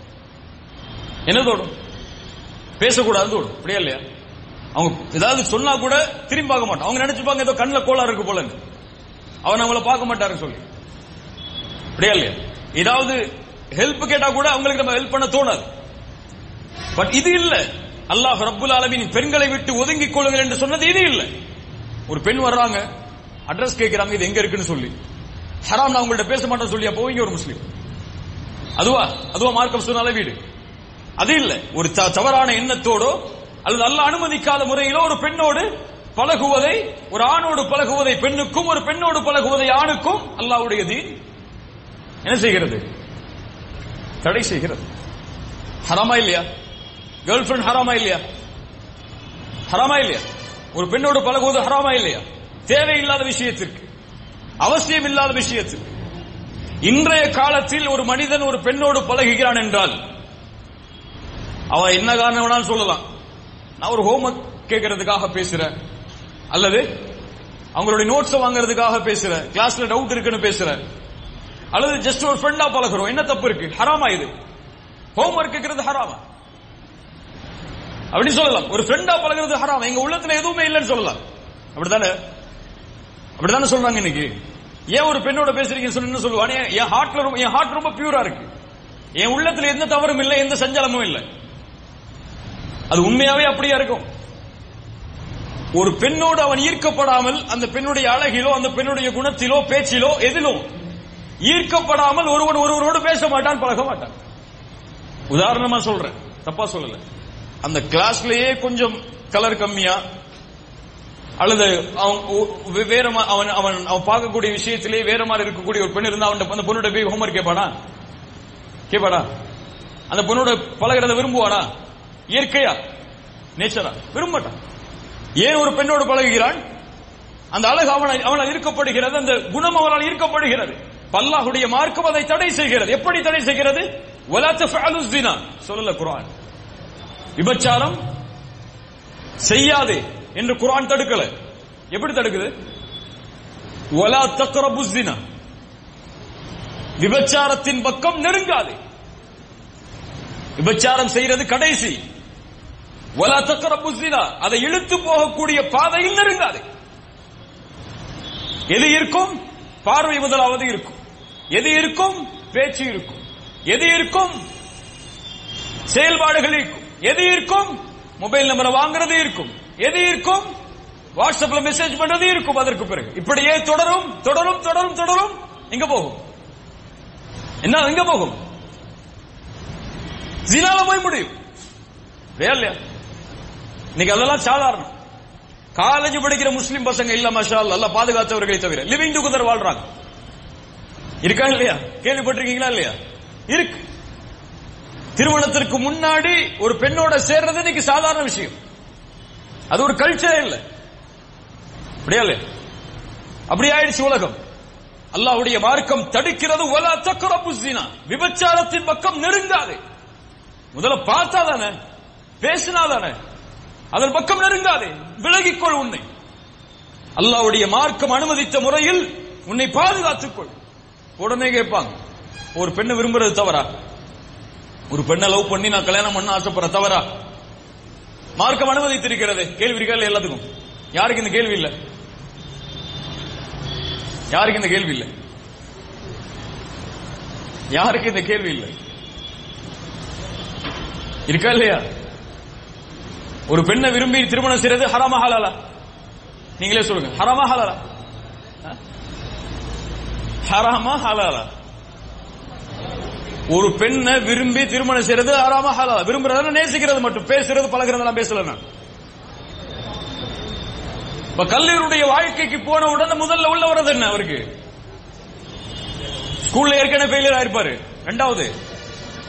என்ன தோணும்? பேசக்கூடாது தோணும், அப்படியா இல்லையா? அவங்க ஏதாவது சொன்னா கூட திரும்பி பார்க்க மாட்டான். அவங்க நினைச்சுப்பாங்க ஏதோ கண்ணுல கோளாறு இருக்கு போல, அவன் அவங்கள பார்க்க மாட்டாரு சொல்லி, அப்படியா இல்லையா? ஏதாவது ஹெல்ப் கேட்டா கூட அவங்களுக்கு நம்ம ஹெல்ப் பண்ண தோணாது. பட் இது இல்ல, அல்லாஹ் ரப்புல் ஆலமீன் பெண்களை விட்டு ஒதுங்கிக் கொள்ளுங்கள் என்று சொன்னது இது இல்ல. ஒரு பெண் வர்றாங்க, அட்ரஸ் கேட்கிறாங்க, இது எங்க இருக்குன்னு சொல்லி, ஹராம் நான் உங்கள்ட்ட பேச மாட்டேன்னு சொல்லி போவீங்க ஒரு முஸ்லீம்? அதுவா அதுவா மார்க்கம் சொன்னால வீடு? அது இல்ல. ஒரு தவறான எண்ணத்தோடோ அல்லது அல்லாஹ் அனுமதிக்காத முறையிலோ ஒரு பெண்ணோடு பழகுவதை, ஒரு ஆணோடு பழகுவதை பெண்ணுக்கும் ஒரு பெண்ணோடு பழகுவதை ஆணுக்கும் அல்லாஹ்வுடைய தீன் என்ன செய்கிறது? தடை செய்கிறது. ஹராமா இல்லையா? கேர்ள் ஃபிரெண்ட் ஹராமா இல்லையா? ஹராமா இல்லையா? ஒரு பெண்ணோடு பழகுவது ஹராமா இல்லையா? தேவையில்லாத விஷயத்திற்கு, அவசியம் இல்லாத விஷயத்திற்கு. இன்றைய காலத்தில் ஒரு மனிதன் ஒரு பெண்ணோடு பழகுகிறான் என்றால் அவன் என்ன காரணம் வேணாலும் சொல்லலாம். நான் ஒரு ஹோம்ஒர்க் கேட்கறதுக்காக பேசுறேன், அல்லது அவங்களுடைய நோட்ஸ் வாங்குறதுக்காக பேசுறேன், கிளாஸ்ல டவுட் இருக்குன்னு பேசுறேன், அல்லது ஜஸ்ட் ஒரு ஃப்ரெண்டா பழகுறோம், என்ன தப்பு இருக்கு? ஹராமா இது? ஹோம்ஒர்க் கேட்கறது ஹராமா? அப்படி சொல்லலாம். ஒரு ஃப்ரெண்டா பழகுறது ஹராமா, எங்க உள்ளத்துல எதுவுமே இல்லைன்னு சொல்லலாம். அப்படித்தானே? அப்படித்தானே சொல்றாங்க இன்னைக்கு. ஏன் ஒரு பெண்ணோட பேசுறீங்க சொன்னு சொல்லுவானே, என் ஹார்ட்ல என் ஹார்ட் ரொம்ப பியூரா இருக்கு, என் உள்ளத்துல எந்த தவறும் இல்லை, எந்த சஞ்சலமும் இல்லை. அது உண்மையாவே அப்படியா இருக்கும்? ஒரு பெண்ணோடு அவன் ஈர்க்கப்படாமல், அந்த பெண்ணுடைய அழகிலோ அந்த பெண்ணுடைய குணத்திலோ பேச்சிலோ எதிலோ ஈர்க்கப்படாமல் ஒருவன் ஒருவரோடு பேச மாட்டான், பழக மாட்டான். உதாரணமா சொல்றேன், தப்பா சொல்லல. அந்த கிளாஸ்லயே கொஞ்சம் கலர் கம்மியா அல்லது அவன் வேற அவன் அவன் அவன் பார்க்கக்கூடிய விஷயத்திலே வேற மாதிரி இருக்கக்கூடிய ஒரு பெண் இருந்தா அவன் அந்த பொண்ணோட போய் ஹோம்ஒர்க் கேட்பானா? கேட்பாடா? அந்த பொண்ணோட பழகிறத விரும்புவானா? இயற்கையா, நேச்சரா? விரும்ப மாட்டான். ஏன் ஒரு பெண்ணோடு பழகுகிறான்? அந்த அழகு அவனால் அவனால் ஈர்க்கப்படுகிறது, அந்த குணம் அவனால் ஈர்க்கப்படுகிறது. அல்லாஹ்வுடைய மார்க்கம் அதை தடை செய்கிறது. எப்படி தடை செய்கிறது? வலா தஃஅலு ஸினா சொல்லல குர்ஆன். விபச்சாரம் செய்யாதே என்று குர்ஆன் தடுக்கல. எப்படி தடுக்குது? வலா தக்ரபு ஸினா, விபச்சாரத்தின் பக்கம் நெருங்காதே. விபச்சாரம் செய்யறது கடைசி. வலா தக்ரபு ஸினா, அதை இழுத்து போகக்கூடிய பாதையில் நெருங்காதே. எது இருக்கும்? பார்வை முதலாவது இருக்கும். எது இருக்கும்? பேச்சு இருக்கும். எது இருக்கும்? செயல்பாடுகள் இருக்கும். எது இருக்கும்? மொபைல் நம்பரை வாங்குறது இருக்கும். எது இருக்கும்? வாட்ஸ்அப்ல மெசேஜ் பண்றது இருக்கும். அதற்கு பிறகு இப்படியே தொடரும் தொடரும் தொடரும் தொடரும். எங்க போகும்? என்ன எங்க போகும்? ஜினால போய் முடியும். இல்லையா? இன்னைக்கு அதெல்லாம் சாதாரணம். காலேஜ் படிக்கிற முஸ்லிம் பசங்க இல்ல மாஷா அல்லாஹ், அல்லாஹ் பாதுகாத்தவர்களை தவிர லிவிங் டுகெதர் வாழ்றாங்க. இருக்கா இல்லையா? கேள்விப்பட்டிருக்கீங்களா இல்லையா? இருக்கு. திருமணத்திற்கு முன்னாடி ஒரு பெண்ணோட சேர்றது இன்னைக்கு சாதாரண விஷயம். அது ஒரு கல்ச்சரே இல்ல. அப்படியா இல்லையா? அப்படி ஆயிடுச்சு உலகம். அல்லாஹ்வுடைய மார்க்கம் தடுக்கிறது. வலா தக்ரபு ஸினா, விபச்சாரத்தின் பக்கம் நெருங்காதே. முதல்ல பார்த்தா தானே, பேசினா தானே, அதன் பக்கம் நெருங்காதே, விலகிக்கொள். உன்னை அல்லாஹ்வுடைய மார்க்கம் அனுமதித்த முறையில் உன்னை பாதுகாத்துக்கொள். உடனே கேட்பாங்க, ஒரு பெண்ணை விரும்புறது தவறா? ஒரு பெண்ணை லவ் பண்ணி நான் கல்யாணம் பண்ண ஆசைப்படுற தவறா? மார்க்கம் அனுமதித்திருக்கிறது. கேள்வி இருக்கா? எல்லாத்துக்கும். யாருக்கு இந்த கேள்வி இல்ல? யாருக்கு இந்த கேள்வி இல்ல? யாருக்கு இந்த கேள்வி இல்ல? இருக்கா இல்லையா? ஒரு பெண்ணை விரும்பி திருமணம் செய்யறது ஹராமா ஹலாலா? நீங்களே சொல்லுங்க. ஹராமா ஹலாலா? ஹராமா ஹலாலா? ஒரு பெண்ணை விரும்பி திருமணம் செய்யறது ஹராமா ஹலாலா? விரும்புறத நேசிக்கிறது மட்டும், பேசுறது பழகிறதெல்லாம் பேசல. நான் இப்ப கல்லூரியுடைய வாழ்க்கைக்கு போன உடனே முதல்ல உள்ள வர்றது என்ன? அவருக்கு ஸ்கூல்ல ஏற்கனவே ஃபெயிலியர் ஆயிருப்பாரு. ரெண்டாவது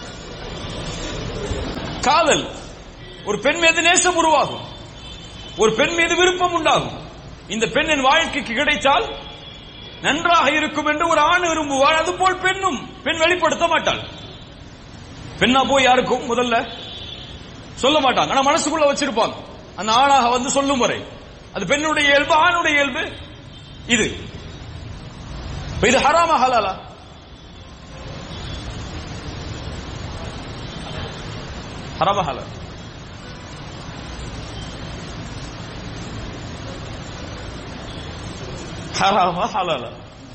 காதல், ஒரு பெண் மீது நேசம் உருவாகும், ஒரு பெண் மீது விருப்பம் உண்டாகும். இந்த பெண் என் வாழ்க்கைக்கு கிடைத்தால் நன்றாக இருக்கும் என்று ஒரு ஆண் விரும்புவாள். அதுபோல் பெண்ணும் பெண் வெளிப்படுத்த மாட்டாள். பெண்ணா போய் யாருக்கும் முதல்ல சொல்ல மாட்டாங்க, ஆனா மனசுக்குள்ள வச்சிருப்பாங்க. அந்த ஆணாக வந்து சொல்லும் வரை அது பெண்ணுடைய இயல்பு, ஆணுடைய இயல்பு. இது இது ஹராமா ஹலாலா? ஹராமா ஹலாலா? ஹராமா ஹலாலா?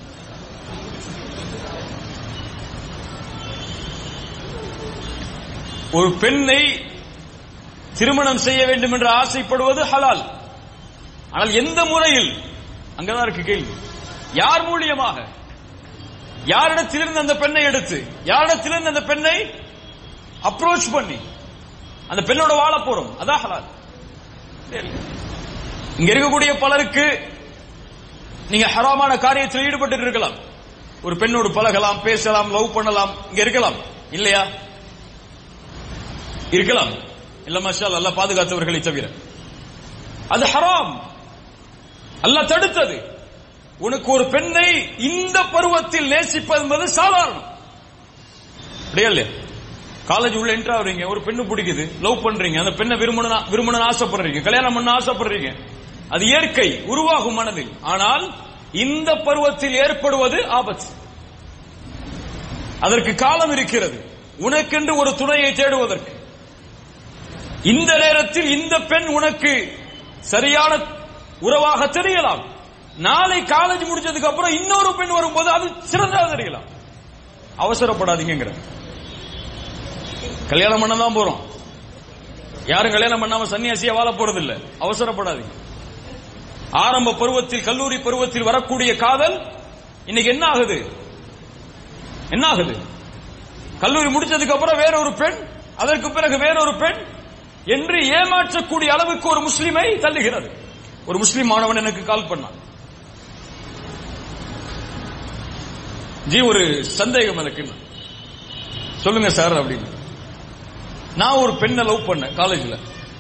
ஒரு பெண்ணை திருமணம் செய்ய வேண்டும் என்று ஆசைப்படுவது ஹலால். ஆனால் எந்த முறையில்? அங்கதான் இருக்கு கேள்வி. யார் மூலியமாக, யாரிடத்திலிருந்து அந்த பெண்ணை எடுத்து, யாரிடத்திலிருந்து அந்த பெண்ணை அப்ரோச் பண்ணி அந்த பெண்ணோட வாழ போறோம், அதான் ஹலால். இங்க இருக்கக்கூடிய பலருக்கு நீங்க ஹராமான காரியத்தில் ஈடுபட்டு இருக்கலாம். ஒரு பெண்ணோடு பழகலாம், பேசலாம், லவ் பண்ணலாம், இங்க இருக்கலாம் இல்லையா? இருக்கலாம் இல்ல, மாஷா அல்லாஹ், அல்லாஹ் பாதுகாத்தவர்களை தவிர. அது ஹராம், அல்லாஹ் தடுத்தது. உனக்கு ஒரு பெண்ணை இந்த பருவத்தில் நேசிப்பது என்பது சாதாரணம். அப்படியே இல்லையா? காலேஜ் உள்ள என்ட்ரு ஆகுறீங்க, ஒரு பெண்ணு பிடிக்குது, லவ் பண்றீங்க, அந்த பெண்ணை விரும்பணும் விரும்பணும் ஆசைப்படுறீங்க, கல்யாணம் பண்ண ஆசைப்படுறீங்க. அது இயற்கை, உருவாகும் மனதில். ஆனால் இந்த பருவத்தில் ஏற்படுவது ஆபத்து. அதற்கு காலம் இருக்கிறது, உனக்கென்று ஒரு துணையை தேடுவதற்கு. இந்த நேரத்தில் இந்த பெண் உனக்கு சரியான உறவாக தெரியலாம். நாளை காலேஜ் முடிச்சதுக்கு அப்புறம் இன்னொரு பெண் வரும்போது அது சிறந்ததாக தெரியலாம். அவசரப்படாதீங்கிற. கல்யாணம் பண்ண தான் போறோம், யாரும் கல்யாணம் பண்ணாம சன்னியாசியா வாழ போறது இல்ல. அவசரப்படாதீங்க. ஆரம்ப பருவத்தில், கல்லூரி பருவத்தில் வரக்கூடிய காதல் இன்னைக்கு என்ன ஆகுது? என்ன ஆகுது? கல்லூரி முடிச்சதுக்கு அப்புறம் வேற ஒரு பெண், அதற்கு பிறகு வேறொரு பெண் என்று ஏமாற்றக்கூடிய அளவுக்கு ஒரு முஸ்லிமை தள்ளுகிறது. ஒரு முஸ்லிம் மாணவன் எனக்கு கால் பண்ணான். ஜி ஒரு சந்தேகம் எனக்கு, சொல்லுங்க சார் அப்படின்னு. நான் ஒரு பெண்ணை லவ் பண்ணேன் காலேஜ்ல.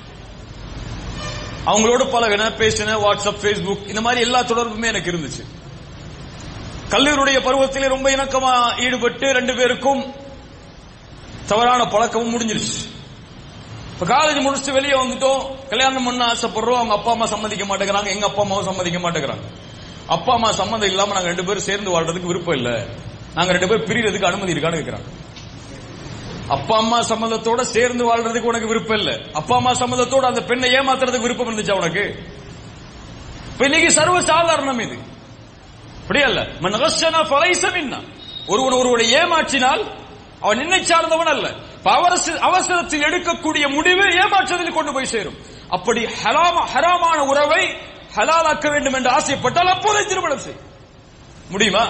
அவங்களோட பழகின, பேசின, வாட்ஸ்அப், பேஸ்புக், இந்த மாதிரி எல்லா தொடர்புமே எனக்கு இருந்துச்சு. கல்லூரியுடைய பருவத்திலே ரொம்ப இணக்கமா ஈடுபட்டு ரெண்டு பேருக்கும் தவறான பழக்கமும் முடிஞ்சிருச்சு. இப்ப காலேஜ் முடிச்சுட்டு வெளியே வந்துட்டோம், கல்யாணம் பண்ண ஆசைப்படுறோம். அவங்க அப்பா அம்மா சம்மதிக்க மாட்டேங்கிறாங்க, எங்க அப்பா அம்மாவும் சம்மதிக்க மாட்டேங்கிறாங்க. அப்பா அம்மா சம்மதம் இல்லாம நாங்க ரெண்டு பேரும் சேர்ந்து வாழ்றதுக்கு விருப்பம் இல்ல, நாங்க ரெண்டு பேரும் பிரியறதுக்கு அனுமதி இருக்கான்னு கேட்கிறாங்க. அப்பா அம்மா சம்மதத்தோட சேர்ந்து வாழ்றதுக்கு உனக்கு விருப்பம் இல்ல, அப்பா அம்மா சம்மதத்தோட அந்த பெண்ணை ஏமாத்துறதுக்கு விருப்பம் இருந்துச்சா உனக்கு? இப்ப இன்னைக்கு சர்வ சாதாரணம் இது. அப்படியே அல்ல. மன் கஷனா ஃபலைஸ மின்னா. ஒருவன் ஒருவனை ஏமாற்றினால் அவன் நின்னை சார்ந்தவன் அல்ல. அவசரத்தில் எடுக்கக்கூடிய முடிவு ஏமாற்றத்தில் கொண்டு போய் சேரும். அப்படி ஹராமான உறவை ஹலாலாக்க வேண்டும் என்று ஆசைப்பட்டால் அப்போதை திருமணம் செய். முடியுமா?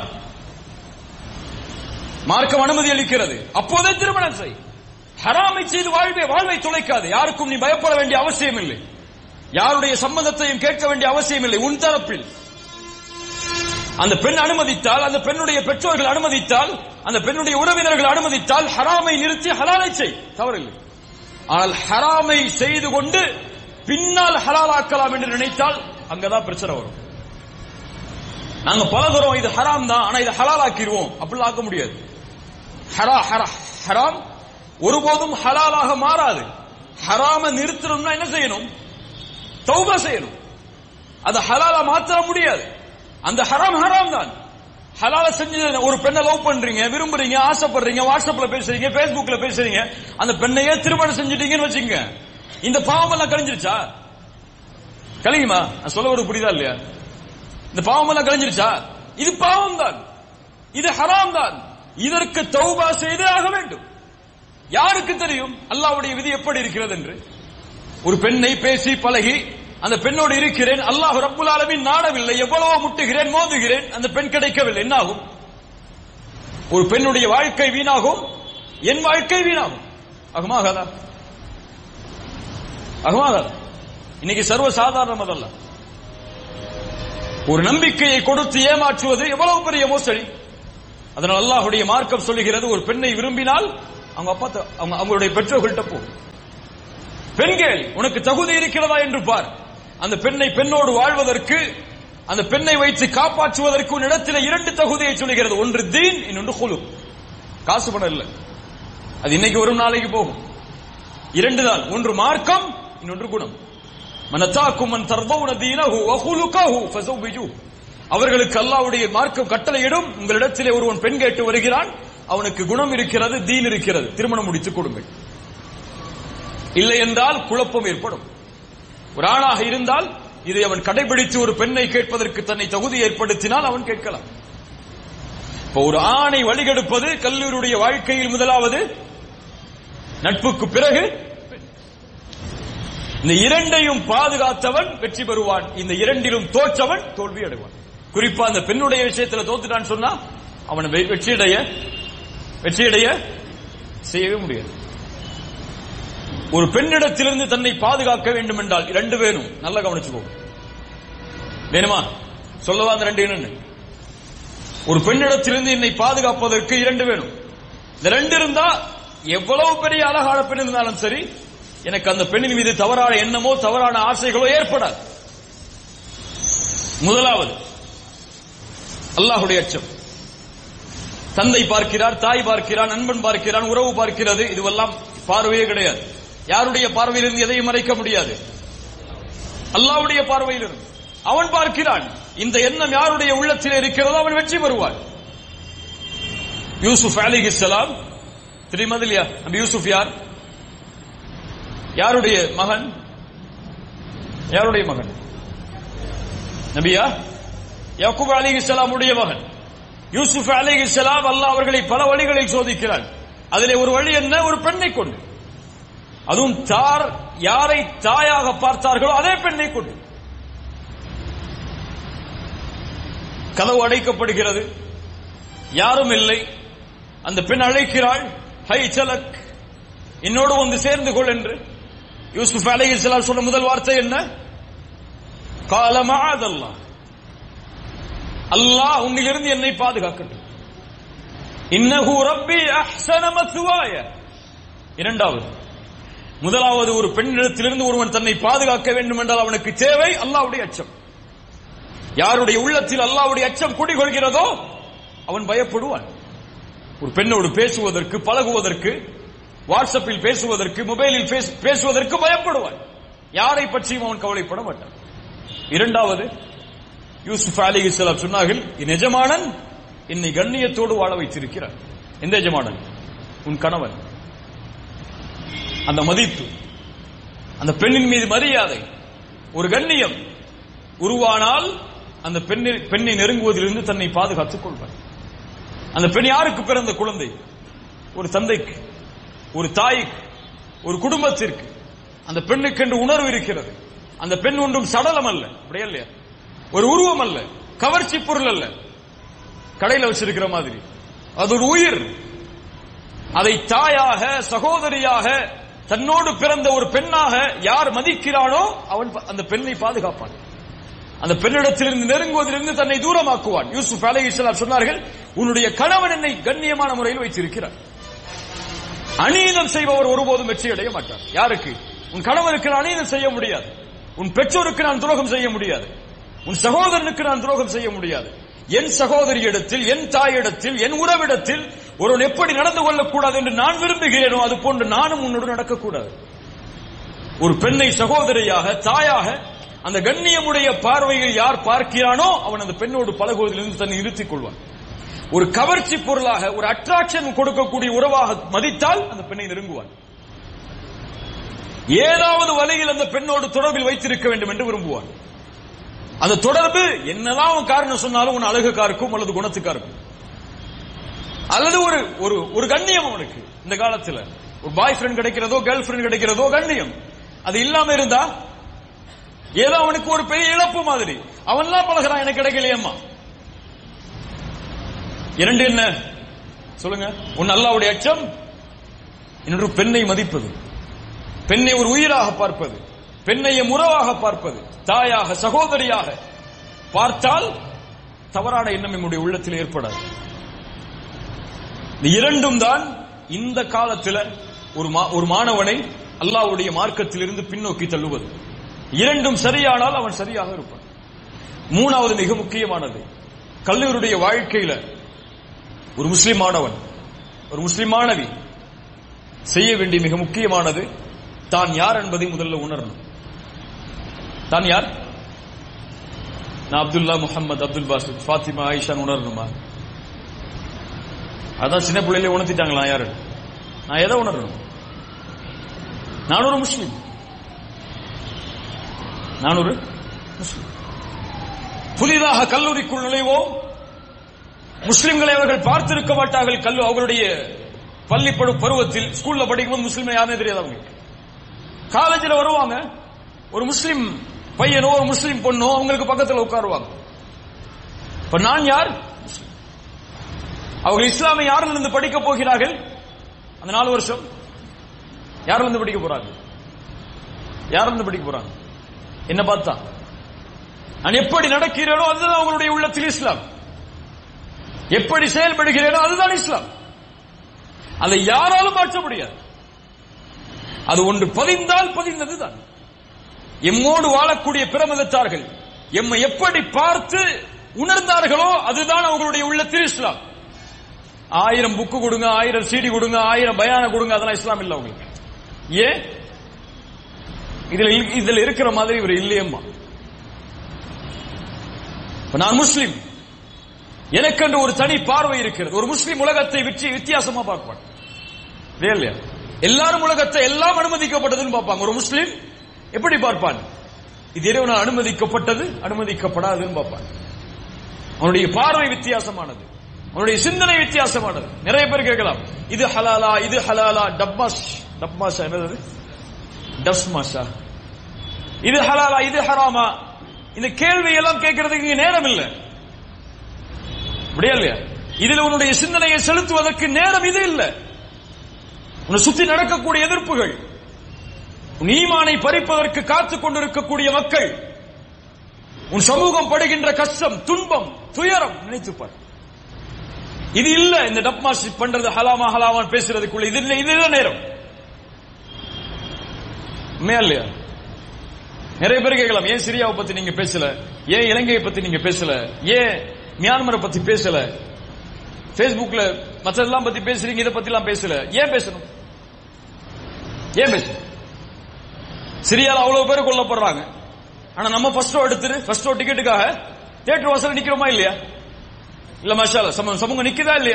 மார்க்கம் அனுமதி அளிக்கிறது, அப்போதே திருமணம் செய். ஹராமை செய்து வாழ்வை வாழ்வை தொலைக்காது. யாருக்கும் நீ பயப்பட வேண்டிய அவசியம் இல்லை, யாருடைய சம்மதத்தையும் கேட்க வேண்டிய அவசியம் இல்லை. உன் தரப்பில் அந்த பெண் அனுமதித்தால், அந்த பெண்ணுடைய பெற்றோர்கள் அனுமதித்தால், அந்த பெண்ணுடைய உறவினர்கள் அனுமதித்தால் ஹராமை நிறுத்தி ஹலாலை செய், தவறில்லை. ஆனால் ஹராமை செய்து கொண்டு பின்னால் ஹலாலாக்கலாம் என்று நினைத்தால் அங்கதான் பிரச்சனை வரும். நாங்க பலதரம் இது ஹராம் தான், ஆனா இதை ஹலாலாக்கிடுவோம், அப்படி ஆக்க முடியாது. ஹரா ஹரா ஹராம் ஒருபோதும் ஹலாலாக மாறாது. ஹராம நிறுத்தணும்னா என்ன செய்யணும்? தௌபா செய்யணும். அது ஹலாலா மாற்ற முடியாது. அந்த ஹராம் ஹராம் தான். ஹலால செஞ்சு ஒரு பெண்ணை லவ் பண்றீங்க, விரும்புறீங்க, ஆசைப்படுறீங்க, வாட்ஸ்அப்ல பேசுறீங்க, பேஸ்புக்ல பேசுறீங்க, அந்த பெண்ணையே திருமணம் செஞ்சுட்டீங்கன்னு வச்சுங்க, இந்த பாவம் எல்லாம் கழிஞ்சிருச்சா? கழியுமா? சொல்ல ஒரு புரியுதா இல்லையா? இந்த பாவம் எல்லாம் கழிஞ்சிருச்சா? இது பாவம் தான், இது ஹராம் தான். இதற்கு தௌபா செய்து ஆக வேண்டும். யாருக்கு தெரியும் அல்லாஹ்வுடைய விதி எப்படி இருக்கிறது என்று? ஒரு பெண்ணை பேசி பழகி அந்த பெண்ணோடு இருக்கிறேன், அல்லாஹ் ரப்புல் ஆலமீன் நாடவில்லை, எவ்வளவோ முட்டுகிறேன், மோதுகிறேன், அந்த பெண் கிடைக்கவில்லை, என்ன ஆகும்? ஒரு பெண்ணுடைய வாழ்க்கை வீணாகும், என் வாழ்க்கை வீணாகும். ஆகுமாகாதா? ஆகுமாகாதா? இன்னைக்கு சர்வ சாதாரணம் அதல்ல. ஒரு நம்பிக்கையை கொடுத்து ஏமாற்றுவது எவ்வளவு பெரிய மோசடி. அதனால் அல்லாஹ்வுடைய மார்க்கம் சொல்லுகிறது, ஒரு பெண்ணை விரும்பினால் அவங்க அப்பா அவங்க அவங்களுடைய பெற்றோர்கள்ட்ட போ, பெண்கள் உனக்கு தகுதி இருக்கிறதா என்று பார். அந்த பெண்ணை பெண்ணோடு வாழ்வதற்கு, அந்த பெண்ணை வைத்து காப்பாற்றுவதற்கு உன் இடத்துல இரண்டு தகுதியை சொல்லுகிறது. ஒன்று தீன், இன்னொன்று குலுக். காசு பணம் இல்லை, அது இன்னைக்கு ஒரு நாளைக்கு போகும். இரண்டு தான், ஒன்று மார்க்கம், இன்னொன்று குணம். மனதாக்கும் மன் தர்தவுன தீனஹு வ குலுகஹு ஃபஸவ்விஜு. அவர்களுக்கு அல்லாஹ்வுடைய மார்க்கம் கட்டளையிடும், உங்களிடத்திலே ஒருவன் பெண் கேட்டு வருகிறான், அவனுக்கு குணம் இருக்கிறது, தீன் இருக்கிறது, திருமணம் முடித்துக் கொடுங்கள். இல்லை என்றால் குழப்பம் ஏற்படும். ஒரு ஆணாக இருந்தால் இதை அவன் கடைபிடித்து ஒரு பெண்ணை கேட்பதற்கு தன்னை தகுதி ஏற்படுத்தினால் அவன் கேட்கலாம். இப்போ ஒரு ஆணை வழிகெடுப்பது கல்லூரியுடைய வாழ்க்கையில் முதலாவது நட்புக்கு பிறகு இந்த இரண்டையும் பாதுகாத்தவன் வெற்றி பெறுவான். இந்த இரண்டிலும் தோற்றவன் தோல்வி அடைவான். குறிப்பா அந்த பெண்ணுடைய விஷயத்தில் தோத்துட்டான்னு சொன்னா அவன் வெற்றியடைய வெற்றியடைய செய்யவே முடியாது. ஒரு பெண்ணிடத்திலிருந்து தன்னை பாதுகாக்க வேண்டும் என்றால் இரண்டு வேணும். நல்லா கவனிச்சுக்கோ. வேணுமா? சொல்லவா அந்த ரெண்டு என்னன்னு? ஒரு பெண்ணிடத்திலிருந்து என்னை பாதுகாப்பதற்கு இரண்டு வேணும். இந்த ரெண்டு இருந்தா எவ்வளவு பெரிய அழகான பெண் இருந்தாலும் சரி, எனக்கு அந்த பெண்ணின் மீது தவறான எண்ணமோ தவறான ஆசைகளோ ஏற்படாது. முதலாவது அல்லாஹ்வுடைய அச்சம். தந்தை பார்க்கிறார், தாய் பார்க்கிறார், நண்பன் பார்க்கிறான், உறவு பார்க்கிறது, இதுவெல்லாம் பார்வையே கிடையாது. யாருடைய பார்வையிலிருந்து எதையும் மறைக்க முடியாது. அல்லாஹ்வுடைய பார்வையிலிருந்து அவன் பார்க்கிறான். இந்த எண்ணம் யாருடைய உள்ளத்தில் இருக்கிறதோ அவன் வெற்றி பெறுவான். யூசுப் அலைஹிஸ்ஸலாம் தெரியுமா இல்லையா? நபி யூசுப் யார்? யாருடைய மகன்? யாருடைய மகன்? நபியா? யாக்கூப் அலைஹிஸ்ஸலாமுடைய மகன். யூசுப் அலைஹிஸ்ஸலாம் அல்லாஹ் அவர்களை பல வழிகளில் சோதிக்கிறான். அதிலே ஒரு வழி என்ன? ஒரு பெண்ணை கொண்டு, அதுவும் தார் யாரை தாயாக பார்த்தார்களோ அதே பெண்ணை கொண்டு. கதவு அடைக்கப்படுகிறது, யாரும் இல்லை. அந்த பெண் அழைக்கிறாள், ஹை சலக், என்னோடு வந்து சேர்ந்து கொள் என்று. யூசுப் அலைஹிஸ்ஸலாம் சொன்ன முதல் வார்த்தை என்ன? கால மஅதல்லாஹ், அல்லாஹ் உன்னிலிருந்து என்னை பாதுகாக்கட்டும். இன்னஹு ரப்பி அஹ்ஸன மத்வாய. இரண்டாவது, முதலாவது ஒரு பெண்ணிடத்திலிருந்து ஒருவன் தன்னை பாதுகாக்க வேண்டும் என்றால் அவனுக்கு தேவை அல்லாஹ்வுடைய அச்சம். யாருடைய உள்ளத்தில் அல்லாஹ்வுடைய அச்சம் குடிகொள்கிறதோ அவன் பயப்படுவான். ஒரு பெண்ணோடு பேசுவதற்கு, பழகுவதற்கு, வாட்ஸ்அப்பில் பேசுவதற்கு, மொபைலில் பேசுவதற்கு பயப்படுவான். யாரை பற்றியும் அவன் கவலைப்பட மாட்டான். இரண்டாவது, யூசுப் அலைஹிஸ்ஸலாம் சொன்னார்கள், என் எஜமானன் என்னை கண்ணியத்தோடு வாழ வைத்திருக்கிறார். எந்த எஜமானன்? உன் கணவன். அந்த மதிப்பு, அந்த பெண்ணின் மீது மரியாதை, ஒரு கண்ணியம் உருவானால் அந்த பெண்ணை பெண்ணை நெருங்குவதிலிருந்து தன்னை பாதுகாத்துக் கொள்வார். அந்த பெண் யாருக்கு பிறந்த குழந்தை? ஒரு தந்தைக்கு, ஒரு தாய்க்கு, ஒரு குடும்பத்திற்கு. அந்த பெண்ணுக்கு என்று உணர்வு இருக்கிறது. அந்த பெண் ஒன்றும் சடலம் அல்ல, அப்படியே இல்லையா? ஒரு உருவம் அல்ல, கவர்ச்சி பொருள் அல்ல, கடையில் வச்சிருக்கிற மாதிரி. அது ஒரு உயிர். அதை தாயாக, சகோதரியாக, தன்னோடு பிறந்த ஒரு பெண்ணாக யார் மதிக்கிறானோ அவன் அந்த பெண்ணை பாதுகாப்பான். அந்த பெண்ணிடத்திலிருந்து நெருங்குவதிலிருந்து தன்னை தூரமாக்குவான். யூசுப் அலைஹிஸ்ஸலாம் சொன்னார்கள், உன்னுடைய கணவன் என்னை கண்ணியமான முறையில் வைத்திருக்கிறார். அநீதம் செய்பவர் ஒருபோதும் வெற்றி அடைய மாட்டார். யாருக்கு? உன் கணவனுக்கு நான் அநீதம் செய்ய முடியாது, உன் பெற்றோருக்கு நான் துரோகம் செய்ய முடியாது, உன் சகோதரனுக்கு நான் துரோகம் செய்ய முடியாது. என் சகோதரியிடத்தில், என் தாயிடத்தில், என் உறவிடத்தில் ஒருவன் எப்படி நடந்து கொள்ளக்கூடாது என்று நான் விரும்புகிறேனோ அது போன்று நானும் உன்னோடு நடக்கக்கூடாது. ஒரு பெண்ணை சகோதரியாக, தாயாக, அந்த கண்ணியமுடைய பார்வையில் யார் பார்க்கிறானோ அவன் அந்த பெண்ணோடு பழகுவதிலிருந்து தன்னை நிறுத்திக் கொள்வான். ஒரு கவர்ச்சி பொருளாக, ஒரு அட்ராக்ஷன் கொடுக்கக்கூடிய உறவாக மதித்தால் அந்த பெண்ணை நெருங்குவான். ஏதாவது வழியில் அந்த பெண்ணோடு தொடர்பில் வைத்திருக்க வேண்டும் என்று விரும்புவான். அந்த தொடர்பு என்னதான் காரணம் சொன்னாலும் உன் அழகுக்கா இருக்கும் அல்லது குணத்துக்கா இருக்கும், அல்லது ஒரு ஒரு கண்ணியம் அவனுக்கு. இந்த காலத்தில் ஒரு பாய் ஃப்ரெண்ட் கிடைக்கிறதோ, கேர்ள் ஃப்ரெண்ட் கிடைக்கிறதோ கண்ணியம். அது இல்லாம இருந்தா ஏதோ அவனுக்கு ஒரு பெரிய இழப்பு மாதிரி. அவன் எல்லாம் பழகிறான், எனக்கு கிடைக்கலையம்மா. இரண்டு என்ன சொல்லுங்க? ஒன்னு அல்லாஹ்வுடைய அச்சம், இன்னொரு பெண்ணை மதிப்பது, பெண்ணை ஒரு உயிராக பார்ப்பது, பெண்ணை உறவாக பார்ப்பது, தாயாக, சகோதரியாக பார்த்தால் தவறான எண்ணம் நம்முடைய உள்ளத்தில் ஏற்படாது. இந்த இரண்டும் தான் இந்த காலத்தில் ஒரு ஒரு மாணவனை அல்லாஹ்வுடைய மார்க்கத்திலிருந்து பின்னோக்கி தள்ளுவது. இரண்டும் சரியானால் அவன் சரியாக இருப்பான். மூணாவது மிக முக்கியமானது, கல்லூரியுடைய வாழ்க்கையில ஒரு முஸ்லிமானவன், ஒரு முஸ்லிம் மாணவி செய்ய வேண்டிய மிக முக்கியமானது, தான் யார் என்பதை முதல்ல உணரணும். தான் யார்? நான் அப்துல்லா, முஹம்மது, அப்துல் பாசித், ஃபாத்திமா, ஆயிஷா உணரணுமா? அதான் சின்ன பிள்ளையில உணர்த்திட்டாங்களா யாரு? நான் எதை உணரணும்? நான் ஒரு முஸ்லிம், நான் ஒரு முஸ்லிம். புதிதாக கல்லூரிக்குள் நுழைவோம், முஸ்லிம்களை அவர்கள் பார்த்திருக்க மாட்டார்கள். கல்லு அவர்களுடைய பள்ளிப்படு பருவத்தில் ஸ்கூல்ல படிக்கும்போது முஸ்லிம் யாருமே தெரியாது அவங்களுக்கு. காலேஜில் வருவாங்க, ஒரு முஸ்லிம் பையனோ ஒரு முஸ்லிம் பொண்ணோ அவங்களுக்கு பக்கத்தில் உட்காருவாங்க. இப்ப நான் யார்? அவர்கள் இஸ்லாமை யாரிலிருந்து படிக்க போகிறார்கள்? அந்த நாலு வருஷம் யாரிலிருந்து படிக்க போறாங்க? யாரிலிருந்து படிக்க போறாங்க? என்ன பார்த்தா நான் எப்படி நடக்கிறேனோ அதுதான் அவங்களுடைய உள்ளத்தில் இஸ்லாம். எப்படி செயல்படுகிறேனோ அதுதான் இஸ்லாம். அதை யாராலும் மாற்ற முடியாது. அது ஒன்று பதிந்தால் பதிந்ததுதான். எம்மோடு வாழக்கூடிய பிற மதத்தார்கள் எம்மை எப்படி பார்த்து உணர்ந்தார்களோ அதுதான் அவங்களுடைய உள்ளத்தில் இஸ்லாம். ஆயிரம் புக்கு கொடுங்க, ஆயிரம் சீடி கொடுங்க, ஆயிரம் பயான கொடுங்க, அதெல்லாம் இஸ்லாம் இல்ல அவங்களுக்கு. ஏன்? இதுல இதுல இருக்கிற மாதிரி இவர் இல்லையம்மா. நான் முஸ்லிம், எனக்கென்று ஒரு தனி பார்வை இருக்கிறது. ஒரு முஸ்லிம் உலகத்தை விற்றி வித்தியாசமா பார்ப்பான். இல்லையா? எல்லாரும் உலகத்தை எல்லாம் அனுமதிக்கப்பட்டதுன்னு பார்ப்பாங்க. ஒரு முஸ்லிம் எப்படி பார்ப்பான்? இது இறைவனால் அனுமதிக்கப்பட்டது, அனுமதிக்கப்படாதுன்னு பார்ப்பான். அவனுடைய பார்வை வித்தியாசமானது, அவனுடைய சிந்தனை வித்தியாசமானது. நிறைய பேர் கேட்கலாம், இது ஹலாலா, இது ஹலாலா, டப்மாஷ் டப்மாஷா என்னது? டஸ்மாஷா. இது ஹலாலா, இது ஹராமா? இந்த கேள்வி எல்லாம் கேட்கறதுக்கு இங்க நேரம் இல்லை. அப்படியா இல்லையா? இதுல உன்னுடைய சிந்தனையை செலுத்துவதற்கு நேரம் இது இல்லை. உன்னை சுத்தி நடக்கக்கூடிய எதிர்ப்புகள், உன் ஈமானை பறிப்பதற்கு காத்துக் கொண்டிருக்கக்கூடிய மக்கள், உன் சமூகம் படுகின்ற கஷ்டம், துன்பம், துயரம் நினைத்துப்பார். இது இல்ல இந்த டப்மாஷ் பண்றது, ஹலாமா ஹலாமான் பேசுறதுக்குள்ள இது இல்ல. இது இல்ல நேரம். இல்லையா? நிறைய பேர் கேட்கலாம், ஏன் சிரியாவை பத்தி நீங்க பேசல, ஏன் இலங்கையை பத்தி நீங்க பேசல, ஏன் மியான்மரை பத்தி பேசல, பேஸ்புக்ல மற்றதெல்லாம் பத்தி பேசுறீங்க, இதை பத்தி எல்லாம் பேசல, ஏன் பேசணும்? ஏன் பேசணும்? சிரியால அவ்வளவு பேர் கொல்லப்படுறாங்க, ஆனா நம்ம ஃபர்ஸ்ட் ஷோ எடுத்துட்டு ஃபர்ஸ்ட் ஷோ டிக்கெட்டுக்காக தியேட்டர் வாசல் நிக்கிறோமா இல்லையா? இல்ல மாஷாஅல்லா, சமூகம் நிக்குதா இல்லையா?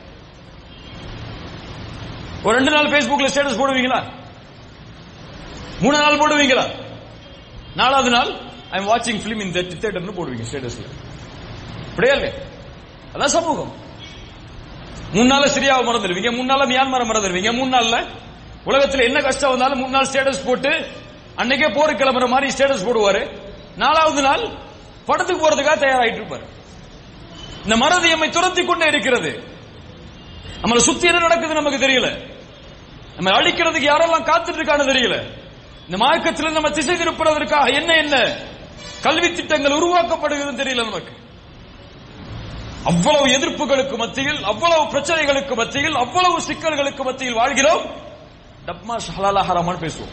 ஒரு ரெண்டு நாள் பேஸ்புக்ல ஸ்டேட்டஸ் போடுவீங்களா? மூணு நாள் போடுவீங்களா? நாலாவது நாள் ஐ எம் வாட்சிங் பிலிம் இன் தியேட்டர்னு போடுவீங்க ஸ்டேட்டஸ்ல. அப்படியே இல்லையா? அதான் சமூகம். மூணு நாள் சிரியாவை மறந்துடுவீங்க, மூணு நாள் மியான்மரை மறந்துடுவீங்க, மூணு நாள்ல உலகத்தில் என்ன கஷ்டம் வந்தாலும் மூணு நாள் ஸ்டேட்டஸ் போட்டு அன்னைக்கே போரு கிளம்புற மாதிரி ஸ்டேட்டஸ் போடுவாரு. நாலாவது நாள் படத்துக்கு போறதுக்காக தயாராயிட்டு இருப்பாரு. இந்த மறதி நம்மை துரத்தி கொண்டே இருக்கிறது. நம்மளை சுத்தி என்ன நடக்குது நமக்கு தெரியல. நம்ம அழிக்கிறதுக்கு யாரெல்லாம் காத்துட்டு இருக்கான்னு தெரியல. இந்த மார்க்கத்தில் நம்ம திசை திருப்புவதற்காக என்ன என்ன கல்வி திட்டங்கள் உருவாக்கப்படுகிறது தெரியல நமக்கு. அவ்வளவு எதிர்ப்புகளுக்கு மத்தியில், அவ்வளவு பிரச்சனைகளுக்கு மத்தியில், அவ்வளவு சிக்கல்களுக்கு மத்தியில் வாழ்கிறோம். டப்மாஷ் ஹலாலா ஹராமான்னு பேசுவோம்.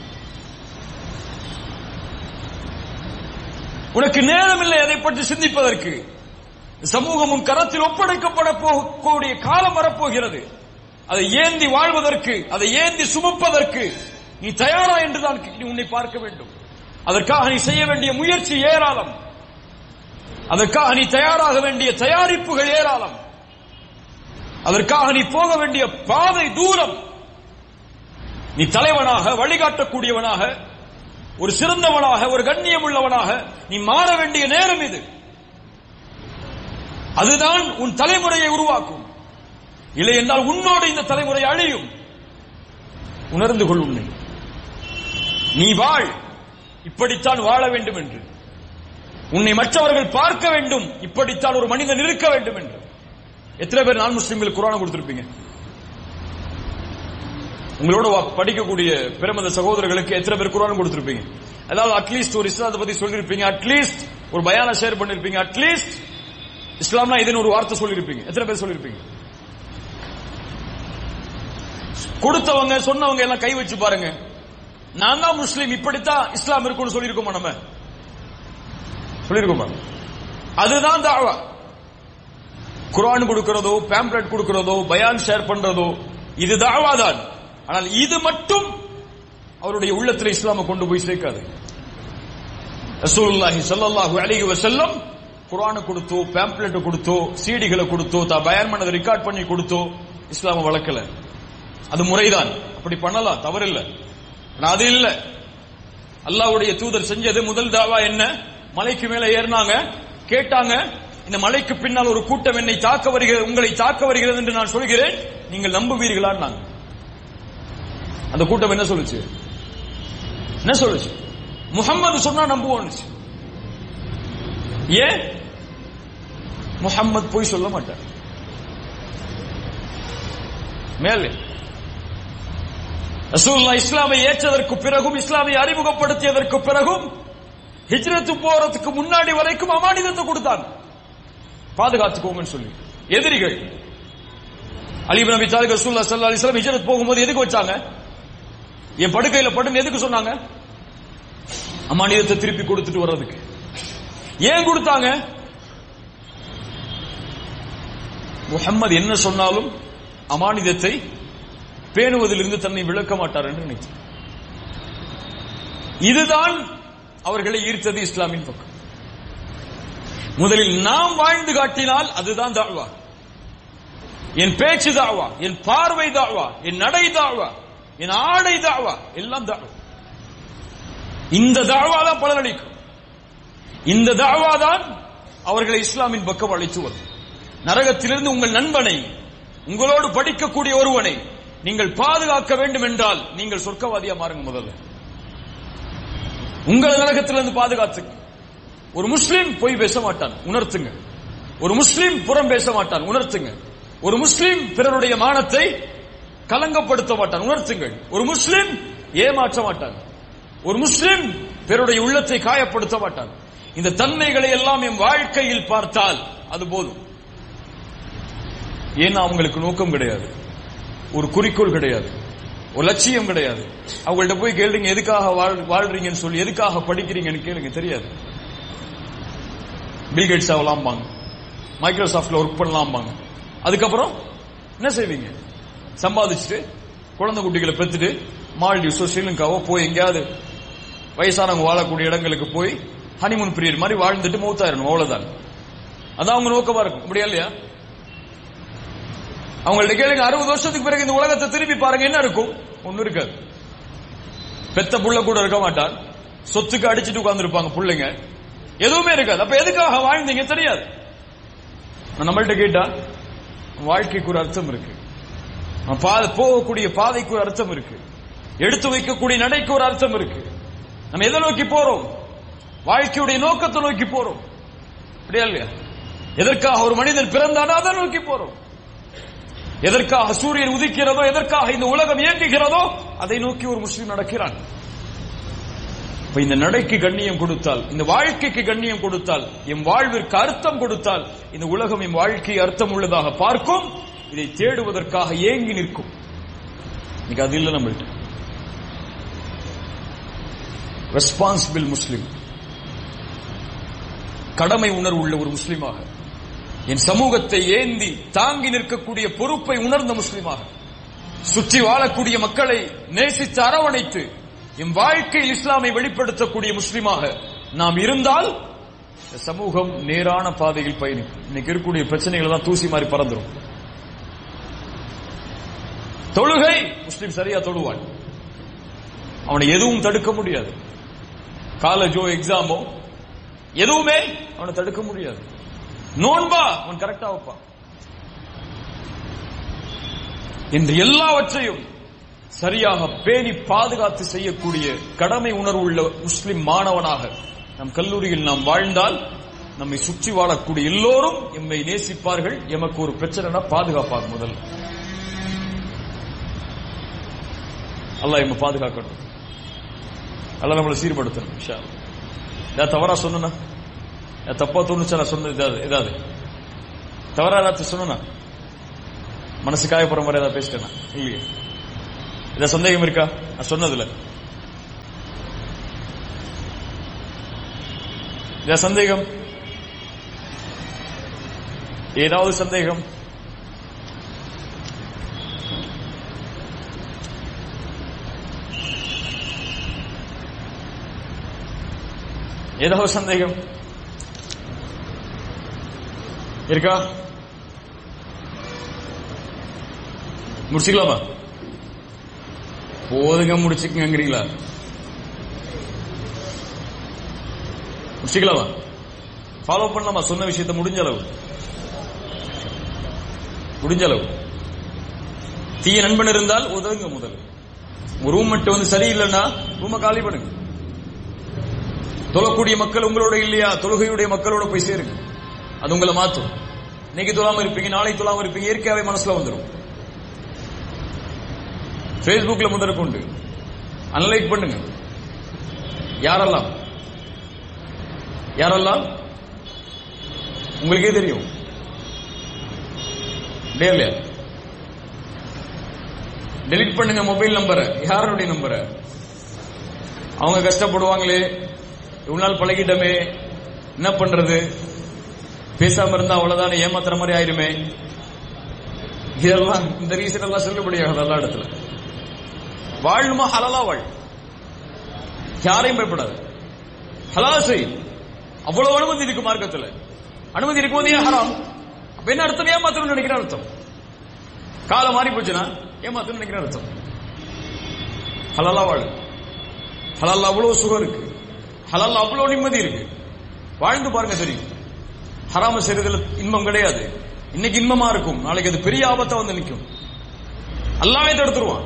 உனக்கு நேரம் இல்லை அதை பற்றி சிந்திப்பதற்கு. சமூகம் உன் கரத்தில் ஒப்படைக்கப்பட போகக்கூடிய காலம் வரப்போகிறது. அதை ஏந்தி வாழ்வதற்கு, அதை ஏந்தி சுமப்பதற்கு நீ தயாரா என்றுதான் உன்னை பார்க்க வேண்டும். அதற்காக நீ செய்ய வேண்டிய முயற்சி ஏராளம். அதற்காக நீ தயாராக வேண்டிய தயாரிப்புகள் ஏராளம். அதற்காக நீ போக வேண்டிய பாதை தூரம். நீ தலைவனாக, வழிகாட்டக்கூடியவனாக, ஒரு சிறந்தவனாக, ஒரு கண்ணியம் உள்ளவனாக நீ மாற வேண்டிய நேரம் இது. அதுதான் உன் தலைமுறையை உருவாக்கும். இல்லை என்றால் உன்னோடு இந்த தலைமுறை அழியும். உணர்ந்து கொள் உன்னை. நீ வாழ், இப்படித்தான் வாழ வேண்டும் என்று. உன்னை மற்றவர்கள் பார்க்க வேண்டும், இப்படித்தான் ஒரு மனிதன் இருக்க வேண்டும் என்று. எத்தனை பேர் நான் முஸ்லிம்களுக்கு குர்ஆனை கொடுத்திருப்பீங்க? உங்களோட படிக்கக்கூடிய பிரமத சகோதரர்களுக்கு எத்தனை பேர் குர்ஆன் கொடுத்திருப்பீங்க? அதாவது அட்லீஸ்ட் ஒரு இஸ்லாத்தை பத்தி சொல்லிருப்பீங்க, அட்லீஸ்ட் ஒரு பயானை ஷேர் பண்ணிருப்பீங்க, அட்லீஸ்ட் இஸ்லாம்னா இதுன்னு ஒரு வார்த்தை சொல்லிருப்பீங்க. எத்தனை பேர் சொல்லிருப்பீங்க? கொடுத்தவங்க சொன்னவங்க எல்லாம் கை வச்சு பாருங்க. நான் தான் முஸ்லீம், இப்படித்தான் இஸ்லாம் இருக்கும்னு சொல்லியிருக்கோமா? நம்ம சொல்லியிருக்கோமா? அதுதான் தாவா. குர்ஆன் கொடுக்கிறதோ, பேம்ப்ளெட் கொடுக்கிறதோ, பயான் ஷேர் பண்றதோ, இது தாவா தான். ஆனால் இது மட்டும் அவருடைய உள்ளத்தில் இஸ்லாமை கொண்டு போய் சேர்க்காது. ரசூலுல்லாஹி ஸல்லல்லாஹு அலைஹி வஸல்லம் குர்ஆனை கொடுத்தோ, பேம்ப்ளெட் கொடுத்தோ, சீடிகளை கொடுத்தோ, தான் பயான் பண்ணதை ரெக்கார்ட் பண்ணி கொடுத்தோ இஸ்லாமை வளர்க்கல. அது முறைதான், அப்படி பண்ணலாம், தவறில்லை. அது இல்ல. அல்லாஹ்வுடைய தூதர் செஞ்சது முதல் தாவா என்ன? மலைக்கு மேல ஏறினாங்க, கேட்டாங்க, இந்த மலைக்கு பின்னால் ஒரு கூட்டம் என்னை தாக்க வருகிறது, உங்களை தாக்க வருகிறது என்று நான் சொல்கிறேன், நீங்கள் நம்புவீர்களா? அந்த கூட்டம் என்ன சொல்லுச்சு? என்ன சொல்லுச்சு? முஹம்மது சொன்னா நம்புவோம். ஏன்? முஹம்மது போய் சொல்ல மாட்டார். மேலே ரசூலுல்லாஹ் இஸ்லாமை ஏற்றதற்கு பிறகும், இஸ்லாமை அறிமுகப்படுத்தியதற்கு பிறகும், ஹிஜ்ரத்து போறதுக்கு முன்னாடி வரைக்கும் அமானிதத்தை கொடுத்தாங்க, பாதுகாத்துக்கோங்கன்னு சொல்லி. எதிரிகள் அலி இப்னு அபீ தாலிப் ரசூலுல்லாஹ் ஸல்லல்லாஹு அலைஹி வஸல்லம் ஹிஜ்ரத் போகும்போது எதுக்கு வச்சாங்க? என் படுக்கையில படுன்னு எதுக்கு சொன்னாங்க? அமானிதத்தை திருப்பி கொடுத்துட்டு வர்றதுக்கு. ஏன் கொடுத்தாங்க? முஹம்மது என்ன சொன்னாலும் அமானிதத்தை பேணுவதிலிருந்து தன்னை விளக்க மாட்டார் என்று நினைத்தார். இதுதான் அவர்களை ஈர்த்தது இஸ்லாமின் பக்கம். முதலில் நாம் வாழ்ந்து காட்டினால் அதுதான் தாவா. என் பேச்சு தாவா, என் பார்வை தாவா, என் நடை தாவா, என் ஆடை தாவா, எல்லாம் தாவா. இந்த தாவா தான் பலனளிக்கும். இந்த தாவா தான் அவர்களை இஸ்லாமின் பக்கம் அழைத்து வரும். நரகத்திலிருந்து உங்கள் நண்பனை, உங்களோடு படிக்கக்கூடிய ஒருவனை நீங்கள் பாதுகாக்க வேண்டும் என்றால் நீங்கள் சொர்க்கவாதியா மாறுங்க. முதல்ல உங்கள் நரகத்திலிருந்து பாதுகாத்துங்க. ஒரு முஸ்லீம் பொய் பேச மாட்டான், உணர்த்துங்க. ஒரு முஸ்லீம் புறம் பேச மாட்டான், உணர்த்துங்க. ஒரு முஸ்லீம் பிறருடைய மானத்தை கலங்கப்படுத்த மாட்டான், உணர்த்துங்கள். ஒரு முஸ்லீம் ஏமாற்ற மாட்டான், ஒரு முஸ்லீம் பிறருடைய உள்ளத்தை காயப்படுத்த மாட்டான். இந்த தன்மைகளை எல்லாம் என் வாழ்க்கையில் பார்த்தால் அது போதும். ஏன்னா அவங்களுக்கு நோக்கம் கிடையாது, ஒரு குறிக்கோள் கிடையாது, ஒரு லட்சியம் கிடையாது. அவங்கள்ட்ட போய் கேளுங்க, எதுக்காக வாழ்றீங்கன்னு சொல்லி, எதுக்காக படிக்கிறீங்கன்னு கேளுங்க, தெரியாது. Bill Gates ஆகலாம்பாங்க, மைக்ரோசாப்ட்ல work பண்ணலாம்பாங்க. அதுக்கப்புறம் என்ன செய்வீங்க? சம்பாதிச்சுட்டு குழந்தை குட்டிகளை பெற்றுட்டு மால்டீவ்ஸோ ஸ்ரீலங்காவோ போய் எங்கேயாவது வயசானவங்க வாழக்கூடிய இடங்களுக்கு போய் ஹனிமூன் பீரியட் மாதிரி வாழ்ந்துட்டு மௌத்தாயிரணும், அவ்வளவுதான். அதான் அவங்க நோக்கமா இருக்கும். அப்படியா இல்லையா? அவங்கள்ட்ட கேளுங்க, அறுபது வருஷத்துக்கு பிறகு இந்த உலகத்தை திரும்பி பாருங்க, என்ன இருக்கும்? ஒன்னும் இருக்காது. பெத்த புள்ள கூட இருக்க மாட்டான், சொத்துக்கு அடிச்சுட்டு உட்கார்ந்து இருப்பாங்க பிள்ளைங்க, எதுவுமே இருக்காது. அப்ப எதுக்காக வாழ்ந்தீங்க தெரியாது. நம்மள்ட்ட கேட்டா வாழ்க்கைக்கு ஒரு அர்த்தம் இருக்கு, போகக்கூடிய பாதைக்கு ஒரு அர்த்தம் இருக்கு, எடுத்து வைக்கக்கூடிய நடைக்கு ஒரு அர்த்தம் இருக்கு. நம்ம எதை நோக்கி போறோம்? வாழ்க்கையுடைய நோக்கத்தை நோக்கி போறோம், அப்படியா இல்லையா? எதற்காக ஒரு மனிதன் பிறந்தானோ அதை நோக்கி போறோம். எதற்காக சூரியன் உதிக்கிறதோ, எதற்காக இந்த உலகம் இயங்குகிறதோ அதை நோக்கி ஒரு முஸ்லிம் நடக்கிறான். இந்த நடைக்கு கண்ணியம் கொடுத்தால், இந்த வாழ்க்கைக்கு கண்ணியம் கொடுத்தால், என் வாழ்விற்கு அர்த்தம் கொடுத்தால், இந்த உலகம் என் வாழ்க்கை அர்த்தம் உள்ளதாக பார்க்கும். இதை தேடுவதற்காக ஏங்கி நிற்கும். இன்னைக்கு அது இல்லை நம்மள்ட்ட. ரெஸ்பான்சிபிள் முஸ்லிம், கடமை உணர்வு உள்ள ஒரு முஸ்லிமாக, என் சமூகத்தை ஏந்தி தாங்கி நிற்கக்கூடிய பொறுப்பை உணர்ந்த முஸ்லிமாக, சுற்றி வாழக்கூடிய மக்களை நேசித்து அரவணைத்து என் வாழ்க்கையில் இஸ்லாமை வெளிப்படுத்தக்கூடிய முஸ்லிமாக நாம் இருந்தால் சமூகம் நேரான பாதையில் பயணிக்கும். இன்னைக்கு இருக்கக்கூடிய பிரச்சனைகள் எல்லாம் தூசி மாதிரி பறந்துடும். தொழுகை, முஸ்லிம் சரியா தொழுவான், அவனை எதுவும் தடுக்க முடியாது. காலேஜோ எக்ஸாமோ எதுவுமே அவனை தடுக்க முடியாது. நோன்பா அவன் கரெக்டா வைப்பான். என்று எல்லாவற்றையும் சரியாக பேணி பாதுகாத்து செய்யக்கூடிய கடமை உணர்வு உள்ள முஸ்லிம் மாணவனாக நம் கல்லூரியில் நாம் வாழ்ந்தால் நம்மை சுற்றி வாழக்கூடிய எல்லோரும் எம்மை நேசிப்பார்கள். எமக்கு ஒரு பிரச்சனைனா பாதுகாப்பாக முதல்ல அல்லாஹ் எம்மை பாதுகாக்கணும், அல்லாஹ் நம்மளை சீர்படுத்தணும். இன்ஷா அல்லாஹ். ஏதாவது தவறா சொன்னா, தப்பா தோணுச்சா நான் சொன்னது ஏதாவது ஏதாவது தவறா ஏதாச்சும் சொன்னா மனசு காயப்படுற மாதிரி ஏதாவது பேசிட்டேனா? இல்லையே. இத சந்தேகம் இருக்கா? நான் சொன்னதுல இந்த சந்தேகம், ஏதாவது சந்தேகம்? ஏதாவது சந்தேகம் இருக்கா? முடிச்சுக்கலாமா? போதுங்க, முடிச்சுக்கங்கிறீங்களா? முடிச்சுக்கலாமா? ஃபாலோ பண்ணலாமா? சொன்ன விஷயத்தை முடிஞ்ச அளவு முடிஞ்ச அளவு. தீய நண்பன் இருந்தால் உதவுங்க. முதல் ஒரு ரூம் மட்டும் வந்து சரியில்லைன்னா ரூமை காலி பண்ணுங்க. தொழக்கூடிய மக்கள் உங்களோட இல்லையா, தொழுகையுடைய மக்களோட போய் சேருங்க. அது உங்களை மாற்றும். இன்னைக்கு தொழாம இருப்பீங்க, நாளை தொழாம இருப்பீங்க, இயற்கையாவே மனசுல வந்துடும். பேஸ்புக்ல முதற்கொண்டு அன்லைக் பண்ணுங்க. யாரெல்லாம் யாரெல்லாம் உங்களுக்கே தெரியும். டெலிட் பண்ணுங்க மொபைல் நம்பரை, யாருடைய நம்பரை. அவங்க கஷ்டப்படுவாங்களே, இவ்வளவு நாள் பழகிட்டமே, என்ன பண்றது, பேசாம இருந்தா அவ்வளவுதான், ஏமாத்துற மாதிரி ஆயிருமே. இதெல்லாம் இந்த ரீசன் எல்லாம் செல்லுபடியாகாது. எல்லா இடத்துல வாழணுமா ஹலாலா வாழ், யாரையும் பயப்படாது, ஹலால் செய். அவ்வளவு அனுமதி இருக்கு மார்க்கத்துல. அனுமதி இருக்கும்போது ஏன் ஹராம்? அப்ப என்ன அர்த்தம்? ஏமாத்தணும்னு நினைக்கிற அர்த்தம். காலம் மாறி போச்சுன்னா ஏமாத்தணும்னு நினைக்கிற அர்த்தம். ஹலாலா வாழ். ஹலால் அவ்வளவு சுகம் இருக்கு, ஹலால் அவ்வளவு நிம்மதி இருக்கு. வாழ்ந்து பாருங்க தெரியும். ஹராம செய்யறதுல இன்பம் கிடையாது. இன்னைக்கு இன்பமா இருக்கும், நாளைக்கு அது பெரிய ஆபத்தா வந்து நிற்கும். அல்லாஹ்வே தடுத்துருவான்.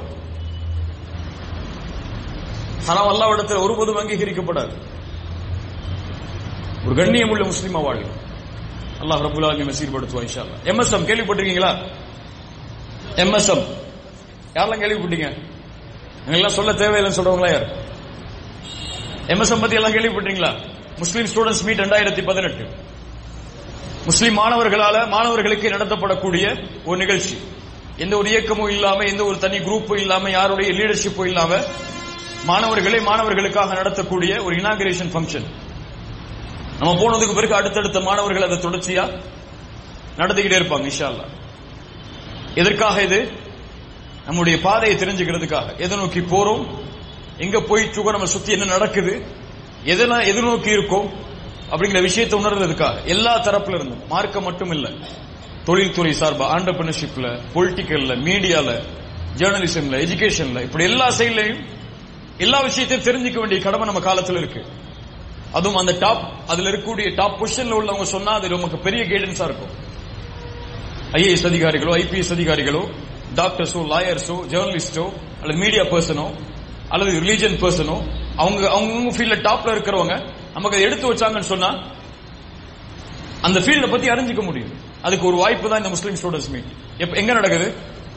ஹராம் அல்லாஹ்விடத்தில் ஒருபோதும் அங்கீகரிக்கப்படாது. ஒரு கண்ணியம் உள்ள முஸ்லிமா வாழ். அல்லாஹ் ரப்பல் ஆலமீன் சீர்படுத்துவா இன்ஷா அல்லாஹ். எம்எஸ்எம் கேள்விப்பட்டிருக்கீங்களா? எம்எஸ்எம் யாரெல்லாம் கேள்விப்பட்டீங்க? எல்லாம் சொல்ல தேவையில்லைன்னு சொல்றவங்களா யார்? எம்எஸ்எம் பத்தி எல்லாம் கேள்விப்பட்டீங்களா? முஸ்லிம் ஸ்டூடெண்ட்ஸ் மீட் இரண்டாயிரத்தி பதினெட்டு முஸ்லிம் மாணவர்களால மாணவர்களுக்கு நடத்தப்படக்கூடிய ஒரு நிகழ்ச்சி. எந்த ஒரு இயக்கமும் இல்லாம, எந்த ஒரு தனி குரூப்பும் இல்லாம, யாருடைய லீடர்ஷிப்பும் இல்லாம மாணவர்களை மாணவர்களுக்காக நடத்தக்கூடிய ஒரு இனாகிரேஷன் ஃபங்க்ஷன். நம்ம போனதுக்கு பிறகு அடுத்தடுத்த மாணவர்கள் அதை தொடர்ச்சியா நடத்திக்கிட்டே இருப்பாங்க இன்ஷா அல்லாஹ். எதற்காக இது? நம்முடைய பாதையை தெரிஞ்சுக்கிறதுக்காக. எதை நோக்கி போறோம், எங்க போயிட்டு இருக்கோம், நம்ம சுத்தி என்ன நடக்குது, எதெல்லாம் எது நோக்கி இருக்கோம் அப்படிங்கிற விஷயத்தை உணர்றதுக்காக. எல்லா தரப்புல இருந்தும், மார்க்கம் மட்டும் இல்ல, தொழில்துறை சார்பா, ஆண்டர்பிரினர்ஷிப்ல, பொலிட்டிக்கல்ல, மீடியால, ஜேர்னலிசம்ல, எஜுகேஷன்ல, இப்படி எல்லா சைட்லையும் எல்லா விஷயத்தையும் தெரிஞ்சுக்க வேண்டிய கடமை நம்ம காலத்தில் இருக்கு. அதுவும் அந்த டாப், அதுல இருக்கக்கூடிய டாப் பொசிஷன்ல உள்ளவங்க சொன்னா அது நமக்கு பெரிய கைடன்ஸா இருக்கும். ஐஏஎஸ் அதிகாரிகளோ, ஐபிஎஸ் அதிகாரிகளோ, டாக்டர்ஸோ, லாயர்ஸோ, ஜேர்னலிஸ்டோ, அல்லது மீடியா பர்சனோ, அல்லது ரிலீஜன் பர்சனோ, அவங்க அவங்க ஃபீல்ட்ல டாப்ல இருக்கிறவங்க நமக்கு அதை எடுத்து வச்சாங்கன்னு சொன்னா அந்த ஃபீல்ட பத்தி அறிஞ்சிக்க முடியும். அதுக்கு ஒரு வாய்ப்பு தான் இந்த முஸ்லிம் ஸ்டூடெண்ட்ஸ் மீட். எங்க நடக்குது?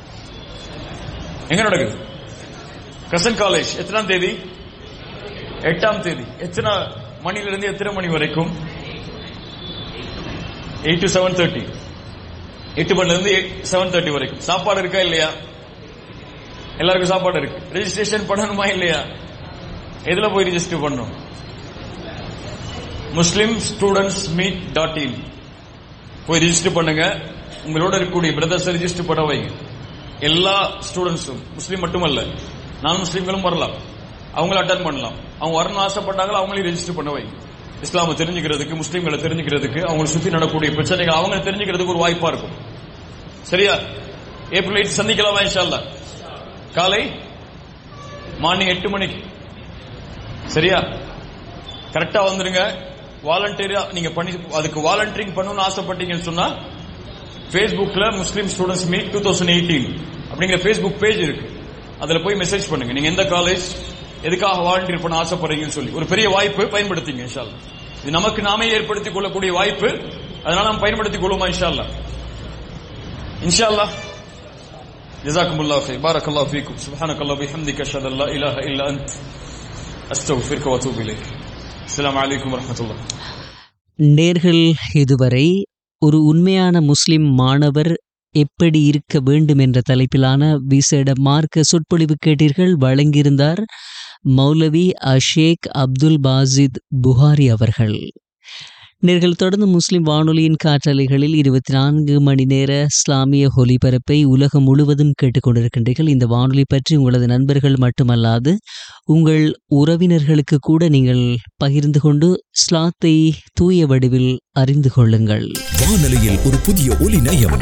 எங்க நடக்குது? Crescent college. எத்தனாம் தேதி? எட்டாம் தேதி. எத்தனை மணிலிருந்து எத்தனை மணி வரைக்கும்? Eight to seven thirty. எட்டு மணில இருந்து செவன் தேர்ட்டி வரைக்கும். சாப்பாடு இருக்கா இல்லையா? எல்லாருக்கும் சாப்பாடு இருக்கு. ரெஜிஸ்ட்ரேஷன் பண்ணணுமா இல்லையா? எதுல போய் ரெஜிஸ்டர் பண்ணணும்? முஸ்லிம் ஸ்டூடெண்ட்ஸ் மீட் டாட் இன் போய் ரெஜிஸ்டர் பண்ணுங்க. உங்களோட இருக்கக்கூடிய பிரதர்ஸ் ரெஜிஸ்டர் பண்ண வைங்க. எல்லா ஸ்டூடெண்ட்ஸும், முஸ்லீம் மட்டுமல்ல, நான் முஸ்லீம்களும் வரலாம், அவங்கள அட்டன் பண்ணலாம். அவங்க வரணும்னு ஆசைப்பட்டாங்களோ அவங்களையும் ரெஜிஸ்டர் பண்ண வைங்க. இஸ்லாமை தெரிஞ்சுக்கிறதுக்கு, முஸ்லீம்களை தெரிஞ்சுக்கிறதுக்கு, அவங்களை சுத்தி நடக்கக்கூடிய பிரச்சனைகள் அவங்க தெரிஞ்சுக்கிறதுக்கு ஒரு வாய்ப்பா இருக்கும். சரியா? ஏப்ரல் எயிட் சந்திக்கலாமா இன்ஷா அல்லாஹ்? காலை மார்னிங் எட்டு மணிக்கு. சரியா? கரெக்டா வந்துருங்க. வாலண்டியரா நீங்க பண்ணி, அதுக்கு வாலண்டியரிங் பண்ணணும்னு ஆசைப்பட்டீங்கன்னு சொன்னா பேஸ்புக்ல முஸ்லீம் students meet two thousand eighteen அப்படிங்கிற பேஸ்புக் பேஜ் இருக்கு. அதுல போய் மெசேஜ் பண்ணுங்க. நீங்க எந்த காலேஜ், எதுக்காக வாலண்டியர் பண்ண ஆசைப்படுறீங்கன்னு சொல்லி. ஒரு பெரிய வாய்ப்பு, பயன்படுத்திங்க இன்ஷா அல்லாஹ். இது நமக்கு நாமே ஏற்படுத்திக் கொள்ளக்கூடிய வாய்ப்பு, அதனால நாம் பயன்படுத்திக் கொள்வோமா இன்ஷா அல்லாஹ்? இன்ஷா அல்லாஹ். ஜஸாக்குமுல்லாஹ் கைர். பாரக்கல்லாஹு ஃபீக்கும். சுப்ஹானக்கல்லாஹு பிஹம்திக அஷ்ஹது அல்லா இலாஹ இல்லா அன்த அஸ்தக்ஃபிருக வ அத்தூபு இலைக். அஸ்ஸலாமு அலைக்கும் வரஹ்மத்துல்லாஹ். நேர்கள் இதுவரை ஒரு உண்மையான முஸ்லிம் மாணவர் எப்படி இருக்க வேண்டும் என்ற தலைப்பிலான விசேட மார்க்க சொற்பொழிவு கேட்டீர்கள். வழங்கியிருந்தார் மௌலவி அஷேக் அப்துல் பாசித் புகாரி அவர்கள். நேர்கள் தொடர்ந்து முஸ்லிம் வானொலியின் காற்றலைகளில் இருபத்தி நான்கு மணி நேர இஸ்லாமிய ஒலிபரப்பை உலகம் முழுவதும் கேட்டுக்கொண்டிருக்கின்றீர்கள். இந்த வானொலி பற்றி உங்களது நண்பர்கள் மட்டுமல்லாது உங்கள் உறவினர்களுக்கு கூட நீங்கள் பகிர்ந்து கொண்டு இஸ்லாத்தை தூய வடிவில் அறிந்து கொள்ளுங்கள். வானொலியில் ஒரு புதிய ஒலி நயம்,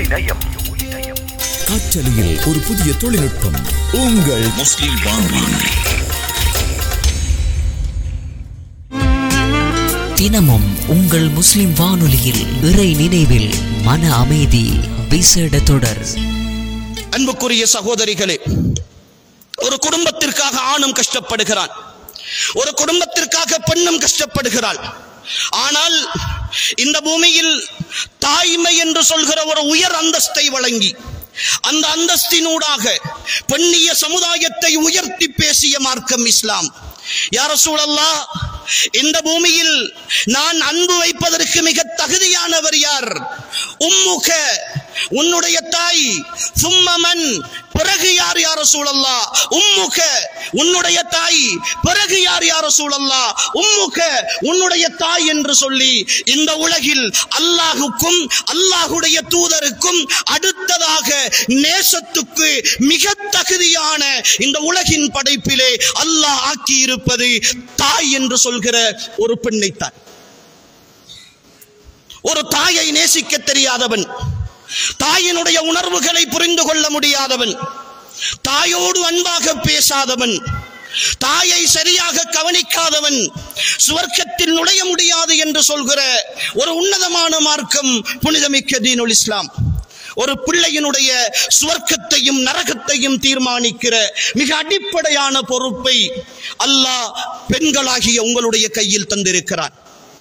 காற்றலையில் ஒரு புதிய தொழில்நுட்பம். உங்கள் முஸ்லிம் வானொலி தினமும் உங்கள் முஸ்லிம் வானொலியில் இறை நினைவில் மன அமைதி விசேட தொடர். அன்புக்குரிய சகோதரிகளே, ஒரு குடும்பத்திற்காக ஆணும் கஷ்டப்படுகிறான், ஒரு குடும்பத்திற்காக பெண்ணும் கஷ்டப்படுகிறாள். ஆனால் இந்த பூமியில் தாய்மை என்று சொல்கிற ஒரு உயர் அந்தஸ்தை வழங்கி அந்த அந்தஸ்தினூடாக பெண்ணிய சமுதாயத்தை உயர்த்தி பேசிய மார்க்கம் இஸ்லாம். யா ரசூலல்லாஹ், இந்த பூமியில் நான் அன்பு வைப்பதற்கு மிக தகுதியானவர் யார்? உம்முக, உன்னுடைய தாய். சும்மமன், பிறகு யார் யா ரசூலல்லாஹ்? உம்முக, உன்னுடைய தாய். பிறகு யார் யா ரசூலல்லாஹ்? உம்முக, உன்னுடைய தாய் என்று சொல்லி இந்த உலகில் அல்லாஹுக்கும் அல்லாஹுடைய தூதருக்கும் அடுத்ததாக நேசத்துக்கு மிக தகுதியான இந்த உலகின் படைப்பிலே அல்லாஹ் ஆக்கி இருப்பது தாய் என்று சொல்கிற ஒரு பெண்ணைத்தான். ஒரு தாயை நேசிக்க தெரியாதவன், தாயினுடைய உணர்வுகளை புரிந்து கொள்ள முடியாதவன், தாயோடு அன்பாக பேசாதவன், தாயை சரியாக கவனிக்காதவன் சுவர்க்கத்தில் நுழைய முடியாது என்று சொல்கிற ஒரு உன்னதமான மார்க்கம் புனிதமிக்க தீனுல் இஸ்லாம். ஒரு பிள்ளையினுடைய சுவர்க்கத்தையும் நரகத்தையும் தீர்மானிக்கிற மிக அடிப்படையான பொறுப்பை அல்லாஹ் பெண்களாகிய உங்களுடைய கையில் தந்திருக்கிறார்.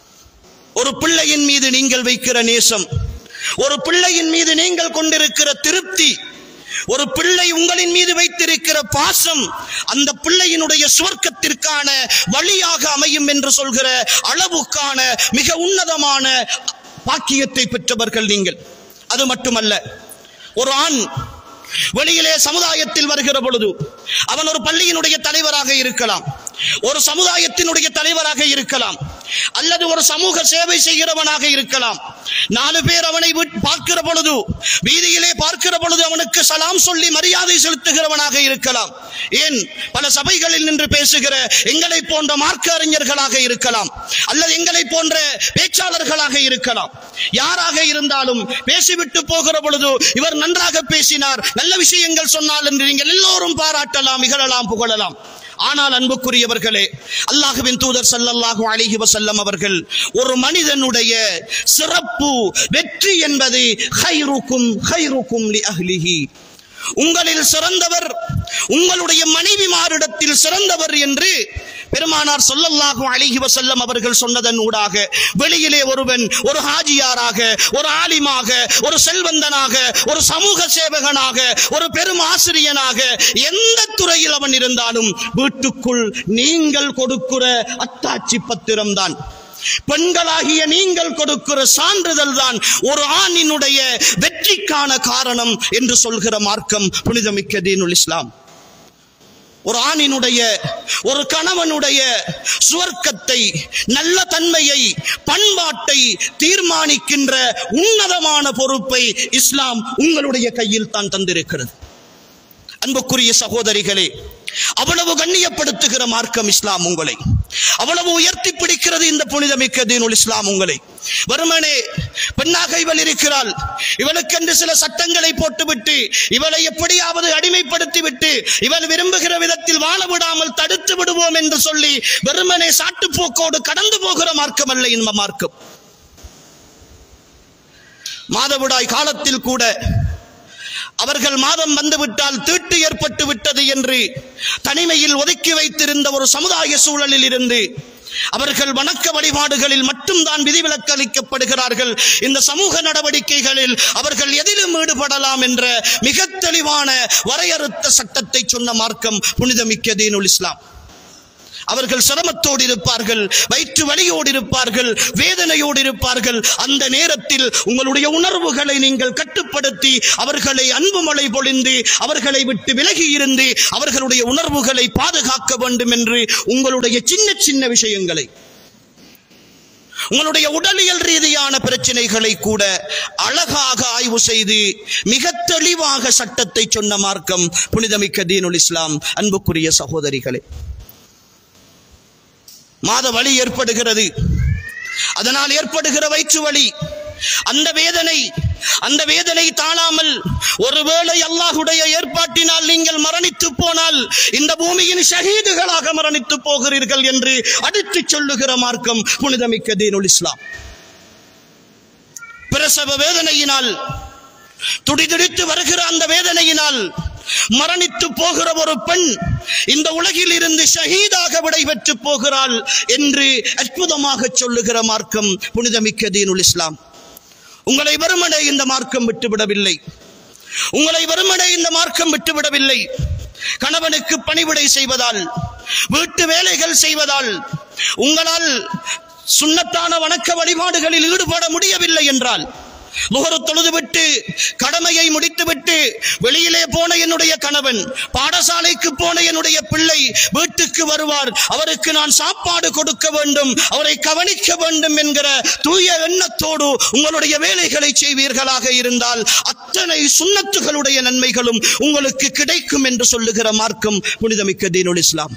ஒரு பிள்ளையின் மீது நீங்கள் வைக்கிற நேசம், ஒரு பிள்ளையின் மீது நீங்கள் கொண்டிருக்கிற திருப்தி, ஒரு பிள்ளை உங்களின் மீது வைத்திருக்கிற பாசம் அந்த பிள்ளையினுடைய சுவர்க்கத்திற்கான வழியாக அமையும் என்று சொல்கிற அளவுக்கான மிக உன்னதமான பாக்கியத்தை பெற்றவர்கள் நீங்கள். அது மட்டுமல்ல, ஒரு ஆண் வெளியிலே சமுதாயத்தில் வருகிற பொழுது அவன் ஒரு பள்ளியினுடைய தலைவராக இருக்கலாம், ஒரு சமுதாயத்தினுடைய தலைவராக இருக்கலாம், அல்லது ஒரு சமூக சேவை செய்கிறவனாக இருக்கலாம். நாலு பேர் அவனை பார்க்கிற பொழுது, வீதியிலே பார்க்கிற பொழுது அவனுக்கு சலாம் சொல்லி மரியாதை செலுத்துகிறவனாக இருக்கலாம். ஏன், பல சபைகளில் நின்று பேசுகிற எங்களை போன்ற மார்க்க அறிஞர்களாக இருக்கலாம், அல்லது எங்களை போன்ற பேச்சாளர்களாக இருக்கலாம். யாராக இருந்தாலும் பேசிவிட்டு போகிற பொழுது இவர் நன்றாக பேசினார், நல்ல விஷயங்கள் சொன்னால் என்று நீங்கள் எல்லோரும் பாராட்டலாம், இகழலாம், புகழலாம். ஆனால் அன்புக்குரியவர்களே, அல்லாஹ்வின் தூதர் ஸல்லல்லாஹு அலைஹி வஸல்லம் அவர்கள் ஒரு மனிதனுடைய சிறப்பு வெற்றி என்பது கைருக்கும் கைருக்கும் லி அஹ்லிஹி, உங்களில் சிறந்தவர் உங்களுடைய மனைவிமாரிடத்தில் சிறந்தவர் என்று பெருமானார் ஸல்லல்லாஹு அலைஹி வஸல்லம் அவர்கள் சொன்னதன் ஊடாக வெளியிலே ஒருவன் ஒரு ஹாஜியாராக, ஒரு ஆலிமாக, ஒரு செல்வந்தனாக, ஒரு சமூக சேவகனாக, ஒரு பெரும் ஆசிரியனாக, எந்த துறையில் அவன் இருந்தாலும் வீட்டுக்குள் நீங்கள் கொடுக்கிற அத்தாட்சி பத்திரம் தான், பெண்களாகிய நீங்கள் கொடுக்கிற சான்றிதழ் தான் ஒரு ஆணினுடைய வெற்றிக்கான காரணம் என்று சொல்கிற மார்க்கம் புனிதமிக்க தீனுல் இஸ்லாம். ஒரு ஆணினுடைய, ஒரு கணவனுடைய சுவர்க்கத்தை, நல்ல தன்மையை, பண்பாட்டை தீர்மானிக்கின்ற உன்னதமான பொறுப்பை இஸ்லாம் உங்களுடைய கையில் தான் தந்திருக்கிறது. அன்புக்குரிய சகோதரிகளே, அவ்வளவு கண்ணியப்படுத்துகிற மார்க்கம் இஸ்லாம் உங்களை, அவ்வளவு உயர்த்தி பிடிக்கிறது இந்த புனிதமிக்க தீனுல் இஸ்லாம் உங்களை. வெறுமனே பெண்ணாக இவள் இருக்கிறாள், இவளுக்கென்று சில சட்டங்களை போட்டுவிட்டு இவளை எப்படியாவது அடிமைப்படுத்தி விட்டு இவள் விரும்புகிற விதத்தில் வாழ விடாமல் தடுத்து விடுவோம் என்று சொல்லி வெறுமனே சாட்டுப்போக்கோடு கடந்து போகிற மார்க்கம் அல்ல இந்த மார்க்கம். மாதவிடாய் காலத்தில் கூட அவர்கள் மாதம் வந்துவிட்டால் தீட்டு ஏற்பட்டு விட்டது என்று தனிமையில் ஒதுக்கி வைத்திருந்த ஒரு சமுதாய சூழலில் இருந்து அவர்கள் வணக்க வழிபாடுகளில் மட்டும்தான் விதிவிலக்கு அளிக்கப்படுகிறார்கள். இந்த சமூக நடவடிக்கைகளில் அவர்கள் எதிலும் ஈடுபடலாம் என்ற மிக தெளிவான வரையறுத்த சட்டத்தை சொன்ன மார்க்கம் புனிதமிக்க தீனுல் இஸ்லாம். அவர்கள் சிரமத்தோடு இருப்பார்கள், வயிற்று வலியோடு இருப்பார்கள், வேதனையோடு இருப்பார்கள். அந்த நேரத்தில் உங்களுடைய உணர்வுகளை நீங்கள் கட்டுப்படுத்தி அவர்களை அன்பு மழை பொழிந்து அவர்களை விட்டு விலகி இருந்து அவர்களுடைய உணர்வுகளை பாதுகாக்க வேண்டும் என்று உங்களுடைய சின்ன சின்ன விஷயங்களை, உங்களுடைய உடலியல் ரீதியான பிரச்சனைகளை கூட அழகாக ஆய்வு செய்து மிக தெளிவாக சட்டத்தை சொன்ன மார்க்கம் புனிதமிக்க தீனுல் இஸ்லாம். அன்புக்குரிய சகோதரிகளே, மாத வலி ஏற்படுகிறது, அதனால் ஏற்படுகிற வயிற்று வலி, அந்த வேதனை அந்த வேதனை தாழாமல் ஒருவேளை அல்லாஹ்வுடைய ஏற்பாட்டினால் நீங்கள் மரணித்து போனால் இந்த பூமியின் ஷஹீதுகளாக மரணித்து போகிறீர்கள் என்று அடித்து சொல்லுகிற மார்க்கம் புனிதமிக்க தீனுல் இஸ்லாம். பிரசவ வேதனையினால் துடிதுடித்து வருகிற அந்த வேதனையினால் மரணித்து போகிற ஒரு பெண் இந்த உலகில் இருந்து ஷஹீதாக விடைபெற்று போகிறாள் என்று அற்புதமாக சொல்லுகிற மார்க்கம் புனிதமிக்க தீனுல் இஸ்லாம். உங்களை வெறுமனே இந்த மார்க்கம் விட்டுவிடவில்லை. உங்களை வெறுமனே இந்த மார்க்கம் விட்டுவிடவில்லை. கணவனுக்கு பணிவிடை செய்வதால், வீட்டு வேலைகள் செய்வதால் உங்களால் சுன்னத்தான வணக்க வழிபாடுகளில் ஈடுபட முடியவில்லை என்றால், லுஹர் தொழுதுவிட்டு கடமையை முடித்துவிட்டு வெளியிலே போன என்னுடைய கணவன், பாடசாலைக்கு போன என்னுடைய பிள்ளை வீட்டுக்கு வருவார், அவருக்கு நான் சாப்பாடு கொடுக்க வேண்டும், அவரை கவனிக்க வேண்டும் என்கிற தூய எண்ணத்தோடு உங்களுடைய வேலைகளை செய்வீர்களாக இருந்தால் அத்தனை சுன்னத்துகளுடைய நன்மைகளும் உங்களுக்கு கிடைக்கும் என்று சொல்லுகிற மார்க்கம் புனிதமிக்க தீனுல் இஸ்லாம்.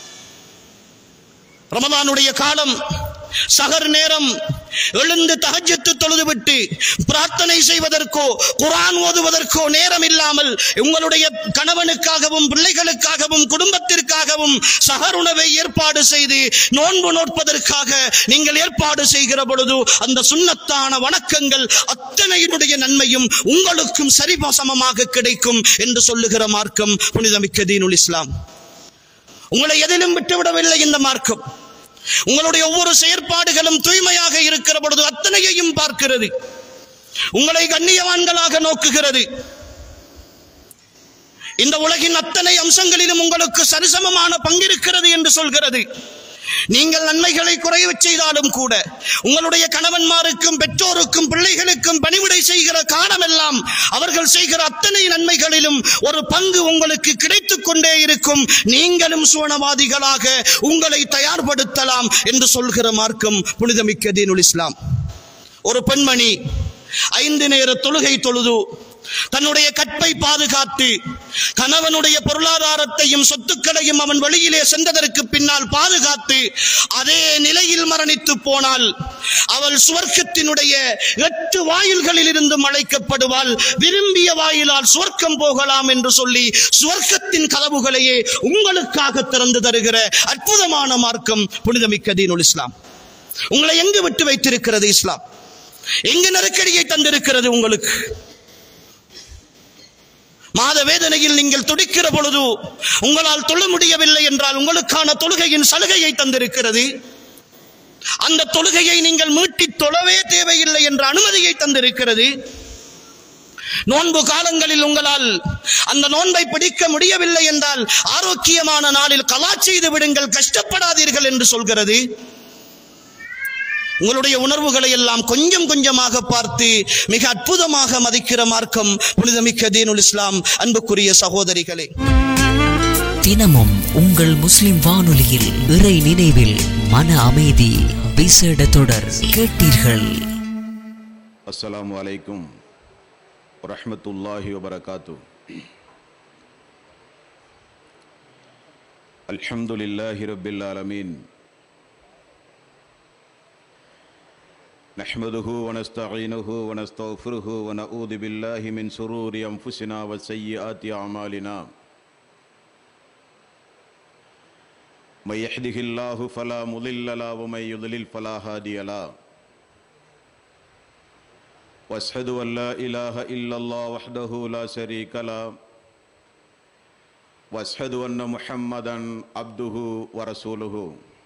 ரமலானுடைய காலம், சஹர் நேரம், எழுந்து தஹஜ்ஜத் தொழுதுவிட்டு பிரார்த்தனை செய்வதற்கோ குர்ஆன் ஓதுவதற்கோ நேரம் இல்லாமல் உங்களுடைய கணவனுக்காகவும் பிள்ளைகளுக்காகவும் குடும்பத்திற்காகவும் சஹர் உணவை ஏற்பாடு செய்து நோன்பு நோற்பதற்காக நீங்கள் ஏற்பாடு செய்கிற பொழுது அந்த சுன்னத்தான வணக்கங்கள் அத்தனையினுடைய நன்மையும் உங்களுக்கும் சரிசமமாக கிடைக்கும் என்று சொல்லுகிற மார்க்கம் புனிதமிக்க தீனுல் இஸ்லாம். உங்களை எதிலும் விட்டுவிடவில்லை இந்த மார்க்கம். உங்களுடைய ஒவ்வொரு செயற்பாடுகளும் தூய்மையாக இருக்கிற பொழுது அத்தனையையும் பார்க்கிறது, உங்களை கண்ணியவான்களாக நோக்குகிறது. இந்த உலகின் அத்தனை அம்சங்களிலும் உங்களுக்கு சரிசமமான பங்கிருக்கிறது என்று சொல்கிறது. நீங்கள் நன்மைகளை குறைய செய்தாலும் கூட உங்களுடைய கணவன்மாருக்கும் பெற்றோருக்கும் பிள்ளைகளுக்கும் பணிவிடை செய்கிற காலமெல்லாம் அவர்கள் செய்கிற அத்தனை நன்மைகளிலும் ஒரு பங்கு உங்களுக்கு கிடைத்துக் கொண்டே இருக்கும். நீங்களும் சுவனவாதிகளாக உங்களை தயார்படுத்தலாம் என்று சொல்கிற மார்க்கம் புனிதமிக்க தீனுல் இஸ்லாம். ஒரு பெண்மணி ஐந்து நேர தொழுகை தொழுது தன்னுடைய கற்பை பாதுகாத்து கணவனுடைய பொருளாதாரத்தையும் சொத்துக்களையும் அவன் வெளியிலே சென்றதற்கு பின்னால் பாதுகாத்து அதே நிலையில் மரணித்து போனால் அவள் சுவர்க்கத்தினுடைய எட்டு வாயில்களில் இருந்து அழைக்கப்படுவாள். விரும்பிய வாயிலால் சுவர்க்கம் போகலாம் என்று சொல்லி சுவர்க்கத்தின் கதவுகளையே உங்களுக்காக திறந்து தருகிற அற்புதமான மார்க்கம் புனிதமிக்க தீனுல் இஸ்லாம். உங்களை எங்கு விட்டு வைத்திருக்கிறது இஸ்லாம்? எங்கு நெருக்கடியை தந்திருக்கிறது உங்களுக்கு? மாத வேதனையில் நீங்கள் துடிக்கிற பொழுது உங்களால் தொழ முடியவில்லை என்றால் உங்களுக்கான தொழுகையின் சலுகையை தந்திருக்கிறது. அந்த தொழுகையை நீங்கள் மீட்டி தொழவே தேவையில்லை என்ற அனுமதியை தந்திருக்கிறது. நோன்பு காலங்களில் உங்களால் அந்த நோன்பை பிடிக்க முடியவில்லை என்றால் ஆரோக்கியமான நாளில் கலா செய்து விடுங்கள், கஷ்டப்படாதீர்கள் என்று சொல்கிறது. உங்களுடைய உணர்வுகளை எல்லாம் கொஞ்சம் கொஞ்சமாக பார்த்து மிக அற்புதமாக மதிக்கிற மார்க்கம் புனிதமிக்க தீனுல் இஸ்லாம். அன்புக்குரிய சகோதரிகளே, தினமும் உங்கள் முஸ்லிம் வானொலியில் இறை நினைவில் மன அமைதி விசேட தொடர் கேட்டீர்கள். அஸ்ஸலாமு அலைக்கும் வரஹ்மத்துல்லாஹி வபரகாத்து. அல்ஹம்துலில்லாஹி ரப்பில் ஆலமீன். நஹ்மதுஹு வ நஸ்தஈனுஹு வ நஸ்தக்ஃபிருஹு வ நஊது பில்லாஹி மின் ஷுரூரி அன்ஃபுஸினா வ ஸய்யிஆத்தி அமாலினா. மை யஹ்திஹில்லாஹு ஃபலா முضில்ல லஹு வ மை யுضلل ஃபலா ஹாதிய லஹு. வ அஷ்ஹது அன் லா இலாஹ இல்லல்லாஹ் வஹ்தஹு லா ஷரீக லஹு வ அஷ்ஹது அன்ன முஹம்மதன் அப்துஹு வ ரசூலுஹு.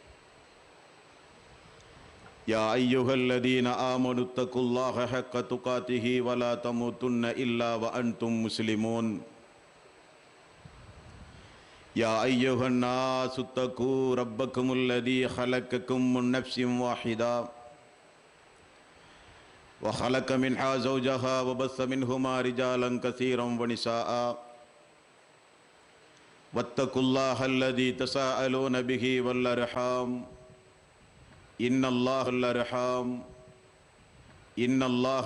யா அய்யுஹல்லதீன ஆமனு தக்குல்லாஹ ஹக்க துகாத்திஹி வலா தமூதுன்ன இல்லா வ அன்தும் முஸ்லிமூன். யா அய்யுஹன் நாஸு தக்கூ ரப்பக்குமுல்லதீ ஹலக்கக்கும் மின் நஃப்ஸின் வாஹிதா வ ஹலக மின்ஹா ஸௌஜஹா வ பஸ்ஸ மின்ஹுமா ரிஜாலன் கஸீரன் வ நிசாஆ வத்தகுல்லாஹல்லதீ தஸாஅலூன பிஹி வல் அர்ஹாம் இன்னல்லாஹல் அர்ஹாம் இன்னல்லாஹ்